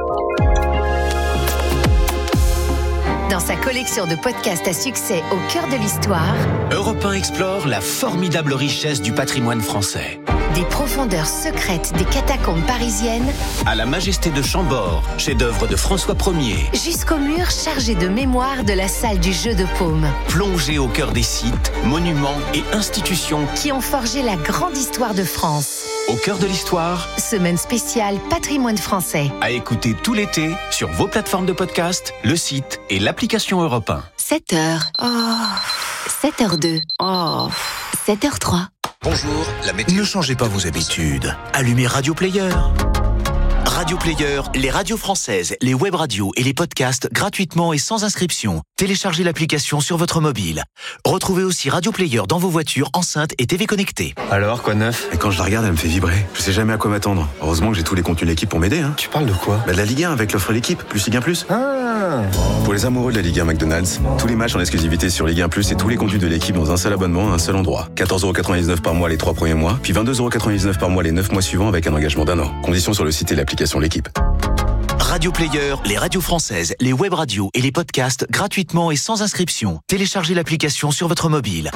Dans sa collection de podcasts à succès au cœur de l'histoire, Europe un explore la formidable richesse du patrimoine français. Des profondeurs secrètes des catacombes parisiennes à la majesté de Chambord, chef-d'œuvre de François Ier, jusqu'aux murs chargés de mémoire de la salle du jeu de paume. Plongé au cœur des sites, monuments et institutions qui ont forgé la grande histoire de France. Au cœur de l'histoire, semaine spéciale Patrimoine français. À écouter tout l'été sur vos plateformes de podcast, le site et l'application Europe un. sept heures. Oh. sept heures deux. Oh. sept heures trois. Bonjour, la météo. Ne changez pas vos habitudes. Allumez Radio Player. Radio Player, les radios françaises, les web radios et les podcasts gratuitement et sans inscription. Téléchargez l'application sur votre mobile. Retrouvez aussi Radio Player dans vos voitures, enceintes et T V connectées. Alors, quoi de neuf? Et quand je la regarde, elle me fait vibrer. Je sais jamais à quoi m'attendre. Heureusement que j'ai tous les contenus de l'équipe pour m'aider. Hein. Tu parles de quoi? Bah de la Ligue un avec l'offre l'équipe, plus Ligue un plus. Ah. Pour les amoureux de la Ligue un McDonald's, tous les matchs en exclusivité sur Ligue un plus et tous les contenus de l'équipe dans un seul abonnement à un seul endroit. quatorze euros quatre-vingt-dix-neuf par mois les trois premiers mois, puis vingt-deux euros quatre-vingt-dix-neuf par mois les neuf mois suivants avec un engagement d'un an. Conditions sur le site et l'application l'équipe. Radio Player, les radios françaises, les web radios et les podcasts gratuitement et sans inscription. Téléchargez l'application sur votre mobile.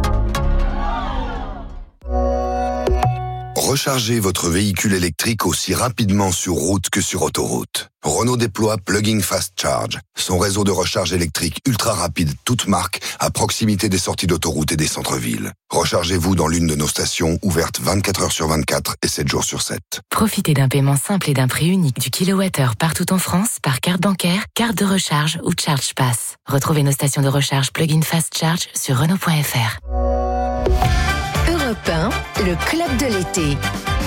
Rechargez votre véhicule électrique aussi rapidement sur route que sur autoroute. Renault déploie Plug-in Fast Charge, son réseau de recharge électrique ultra rapide, toute marque, à proximité des sorties d'autoroute et des centres-villes. Rechargez-vous dans l'une de nos stations, ouvertes vingt-quatre heures sur vingt-quatre et sept jours sur sept. Profitez d'un paiement simple et d'un prix unique du kilowattheure partout en France par carte bancaire, carte de recharge ou ChargePass. Retrouvez nos stations de recharge Plug-in Fast Charge sur Renault point F R. Europe un, le club de l'été.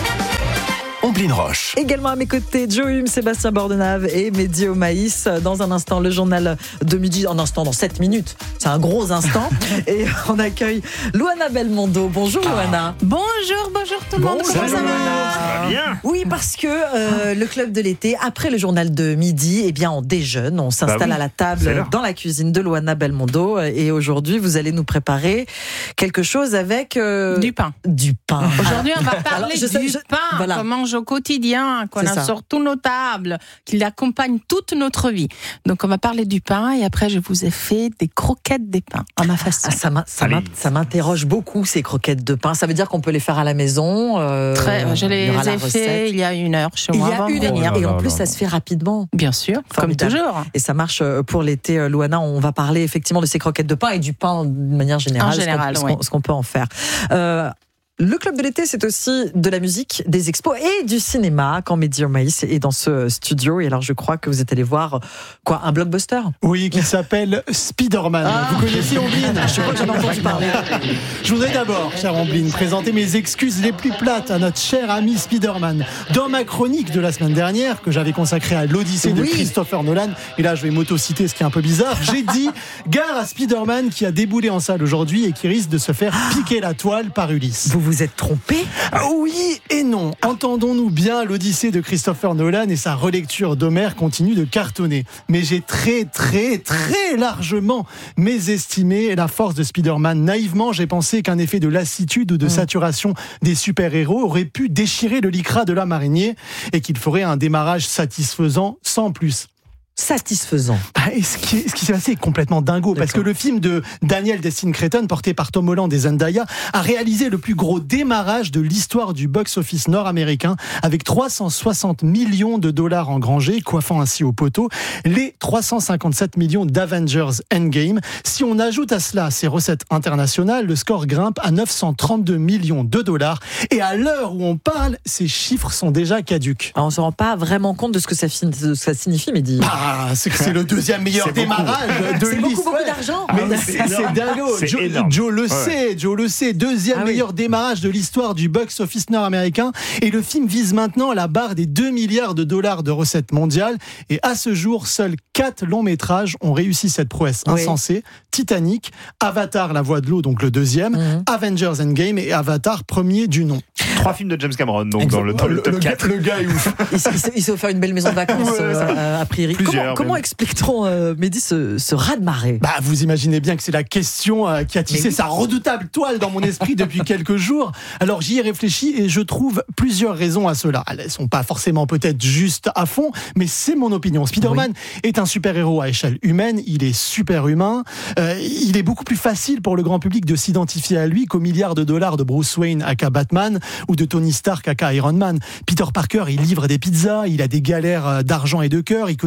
Omblin Roche. Également à mes côtés, Joe Hume, Sébastien Bordenave et Mehdi Omaïs. Dans un instant, le journal de midi. En instant, dans sept minutes. C'est un gros instant. Et on accueille Loana Belmondo. Bonjour ah. Loana. Bonjour, bonjour tout le monde. Bonjour, Comment ça va? Ça va bien. Oui, parce que euh, le club de l'été, après le journal de midi, eh bien, on déjeune, on s'installe bah oui, à la table dans la cuisine de Loana Belmondo. Et aujourd'hui, vous allez nous préparer quelque chose avec euh, du pain. Du pain. Aujourd'hui, on va parler Alors, je sais, du je, pain voilà. qu'on mange au quotidien, qu'on a ça. sur toutes nos tables, qu'il accompagne toute notre vie. Donc, on va parler du pain et après, je vous ai fait des croquettes des pains à ma façon. Ah, ça, m'a, ça, m'a, ça m'interroge beaucoup, ces croquettes de pain. Ça veut dire qu'on peut les faire à la maison. Euh, Très, je les ai fait il y a une heure chez moi. Il y a une heure. Et en plus, ça se fait rapidement. Bien sûr, formidable. Comme toujours. Et ça marche pour l'été, Loana. On va parler effectivement de ces croquettes de pain et du pain d'une manière générale. En général, ce, qu'on, oui. ce, qu'on, ce qu'on peut en faire. Euh, Le club de l'été, c'est aussi de la musique, des expos et du cinéma. Quand Mehdi Omaïs est dans ce studio, et alors je crois que vous êtes allé voir quoi, un blockbuster? Oui, qui s'appelle Spider-Man. Ah, vous connaissez Omblin? Je crois que j'en ai entendu parler. Je voudrais d'abord, cher Omblin, présenter mes excuses les plus plates à notre cher ami Spider-Man. Dans ma chronique de la semaine dernière, que j'avais consacrée à l'Odyssée oui. de Christopher Nolan, et là je vais m'auto-citer, ce qui est un peu bizarre, j'ai dit gare à Spider-Man qui a déboulé en salle aujourd'hui et qui risque de se faire piquer la toile par Ulysse. Vous vous êtes trompé? Ah oui et non. Entendons-nous bien, l'Odyssée de Christopher Nolan et sa relecture d'Homère continue de cartonner. Mais j'ai très très très largement mésestimé la force de Spider-Man. Naïvement, j'ai pensé qu'un effet de lassitude ou de mmh. saturation des super-héros aurait pu déchirer le lycra de l'homme araignée et qu'il ferait un démarrage satisfaisant sans plus. Satisfaisant. Ah, et ce, qui, ce qui s'est passé est complètement dingo. D'accord. Parce que le film de Daniel Destin Cretton, porté par Tom Holland et Zendaya, a réalisé le plus gros démarrage de l'histoire du box-office nord-américain, avec trois cent soixante millions de dollars engrangés, coiffant ainsi au poteau les trois cent cinquante-sept millions d'Avengers Endgame. Si on ajoute à cela ses recettes internationales, le score grimpe à neuf cent trente-deux millions de dollars. Et à l'heure où on parle, ces chiffres sont déjà caduques. Alors on ne se rend pas vraiment compte de ce que ça, fin... de ce que ça signifie, Mehdi. Ah, c'est que c'est le deuxième meilleur c'est démarrage beaucoup. de c'est l'histoire. beaucoup, beaucoup d'argent. Mais ah, c'est, c'est, c'est dingo. C'est Joe, Joe le ouais. sait, Joe le sait. Deuxième ah, meilleur oui. démarrage de l'histoire du box-office nord-américain. Et le film vise maintenant la barre des deux milliards de dollars de recettes mondiales. Et à ce jour, seuls quatre longs métrages ont réussi cette prouesse oui. insensée. Titanic, Avatar, la voix de l'eau, donc le deuxième, mmh. Avengers Endgame et Avatar, premier du nom. Trois films de James Cameron, donc Exactement. dans le, dans le, le top le quatre. Gars, le gars est ouf. Il, il, il s'est offert une belle maison de vacances, ouais, euh, a priori. Plusieurs, comment comment explique-t-on, euh, Mehdi, ce, ce raz-de-marée? Bah, vous imaginez bien que c'est la question euh, qui a tissé sa redoutable toile dans mon esprit depuis quelques jours. Alors, j'y ai réfléchi et je trouve plusieurs raisons à cela. Elles ne sont pas forcément peut-être juste à fond, mais c'est mon opinion. Spider-Man oui. est un super-héros à échelle humaine, il est super humain. Euh, il est beaucoup plus facile pour le grand public de s'identifier à lui qu'aux milliards de dollars de Bruce Wayne aka Batman ou de Tony Stark aka Iron Man. Peter Parker, il livre des pizzas, il a des galères d'argent et de cœur, il connaît des deuils,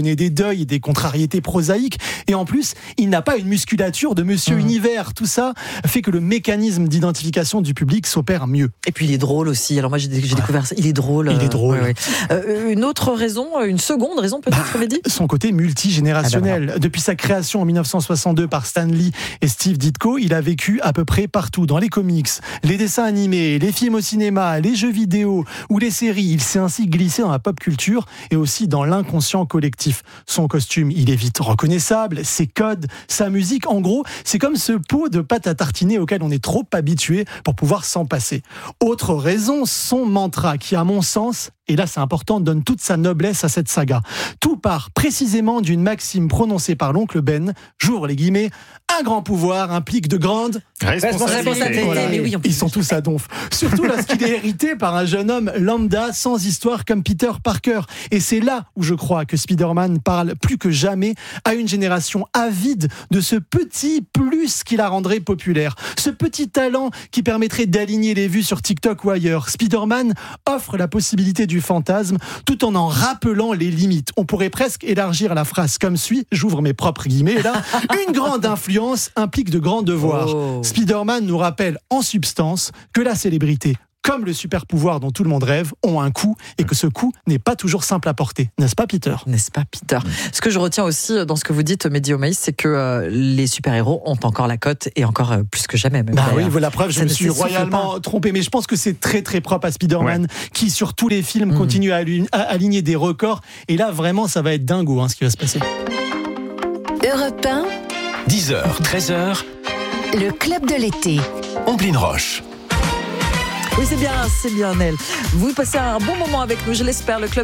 deuil et des contrariétés prosaïques. Et en plus, il n'a pas une musculature de Monsieur mmh. Univers. Tout ça fait que le mécanisme d'identification du public s'opère mieux. Et puis il est drôle aussi. Alors moi j'ai, j'ai découvert ça. Il est drôle. Il est drôle. Ouais, ouais. Euh, une autre raison, une seconde raison peut-être, Mehdi ? Son côté multigénérationnel. Ah ben, Depuis sa création en dix-neuf cent soixante-deux par Stan Lee et Steve Ditko, il a vécu à peu près partout, dans les comics, les dessins animés, les films au cinéma, les jeux vidéo ou les séries. Il s'est ainsi glissé dans la pop culture et aussi dans l'inconscient collectif. Son costume, il est vite reconnaissable, ses codes, sa musique, en gros, c'est comme ce pot de pâte à tartiner auquel on est trop habitué pour pouvoir s'en passer. Autre raison, son mantra qui, à mon sens, et là c'est important, donne toute sa noblesse à cette saga. Tout part précisément d'une maxime prononcée par l'oncle Ben, j'ouvre les guillemets, un grand pouvoir implique de grandes responsabilités. Voilà. Mais oui, Ils sont tous à donf. Surtout lorsqu'il est hérité par un jeune homme lambda sans histoire comme Peter Parker. Et c'est là où je crois que Spider-Man parle plus que jamais à une génération avide de ce petit plus qui la rendrait populaire. Ce petit talent qui permettrait d'aligner les vues sur TikTok ou ailleurs. Spider-Man offre la possibilité du fantasme tout en en rappelant les limites. On pourrait presque élargir la phrase comme suit, j'ouvre mes propres guillemets là, une grande influence implique de grands devoirs. Oh. Spider-Man nous rappelle en substance que la célébrité, comme le super pouvoir dont tout le monde rêve, ont un coût et que ce coût n'est pas toujours simple à porter. N'est-ce pas, Peter ? N'est-ce pas, Peter ? Ce que je retiens aussi dans ce que vous dites, Mehdi Omaïs, c'est que euh, les super-héros ont encore la cote et encore euh, plus que jamais. Même bah oui, voilà la preuve, je ça me suis royalement trompé. Mais je pense que c'est très très propre à Spider-Man, ouais. qui sur tous les films mmh. continue à, aligner, à aligner des records. Et là, vraiment, ça va être dingo hein, ce qui va se passer. Europe un. dix heures, treize heures. Le club de l'été. Omblin Roche. Oui, c'est bien, c'est bien, Nel. Vous passez un bon moment avec nous, je l'espère. Le club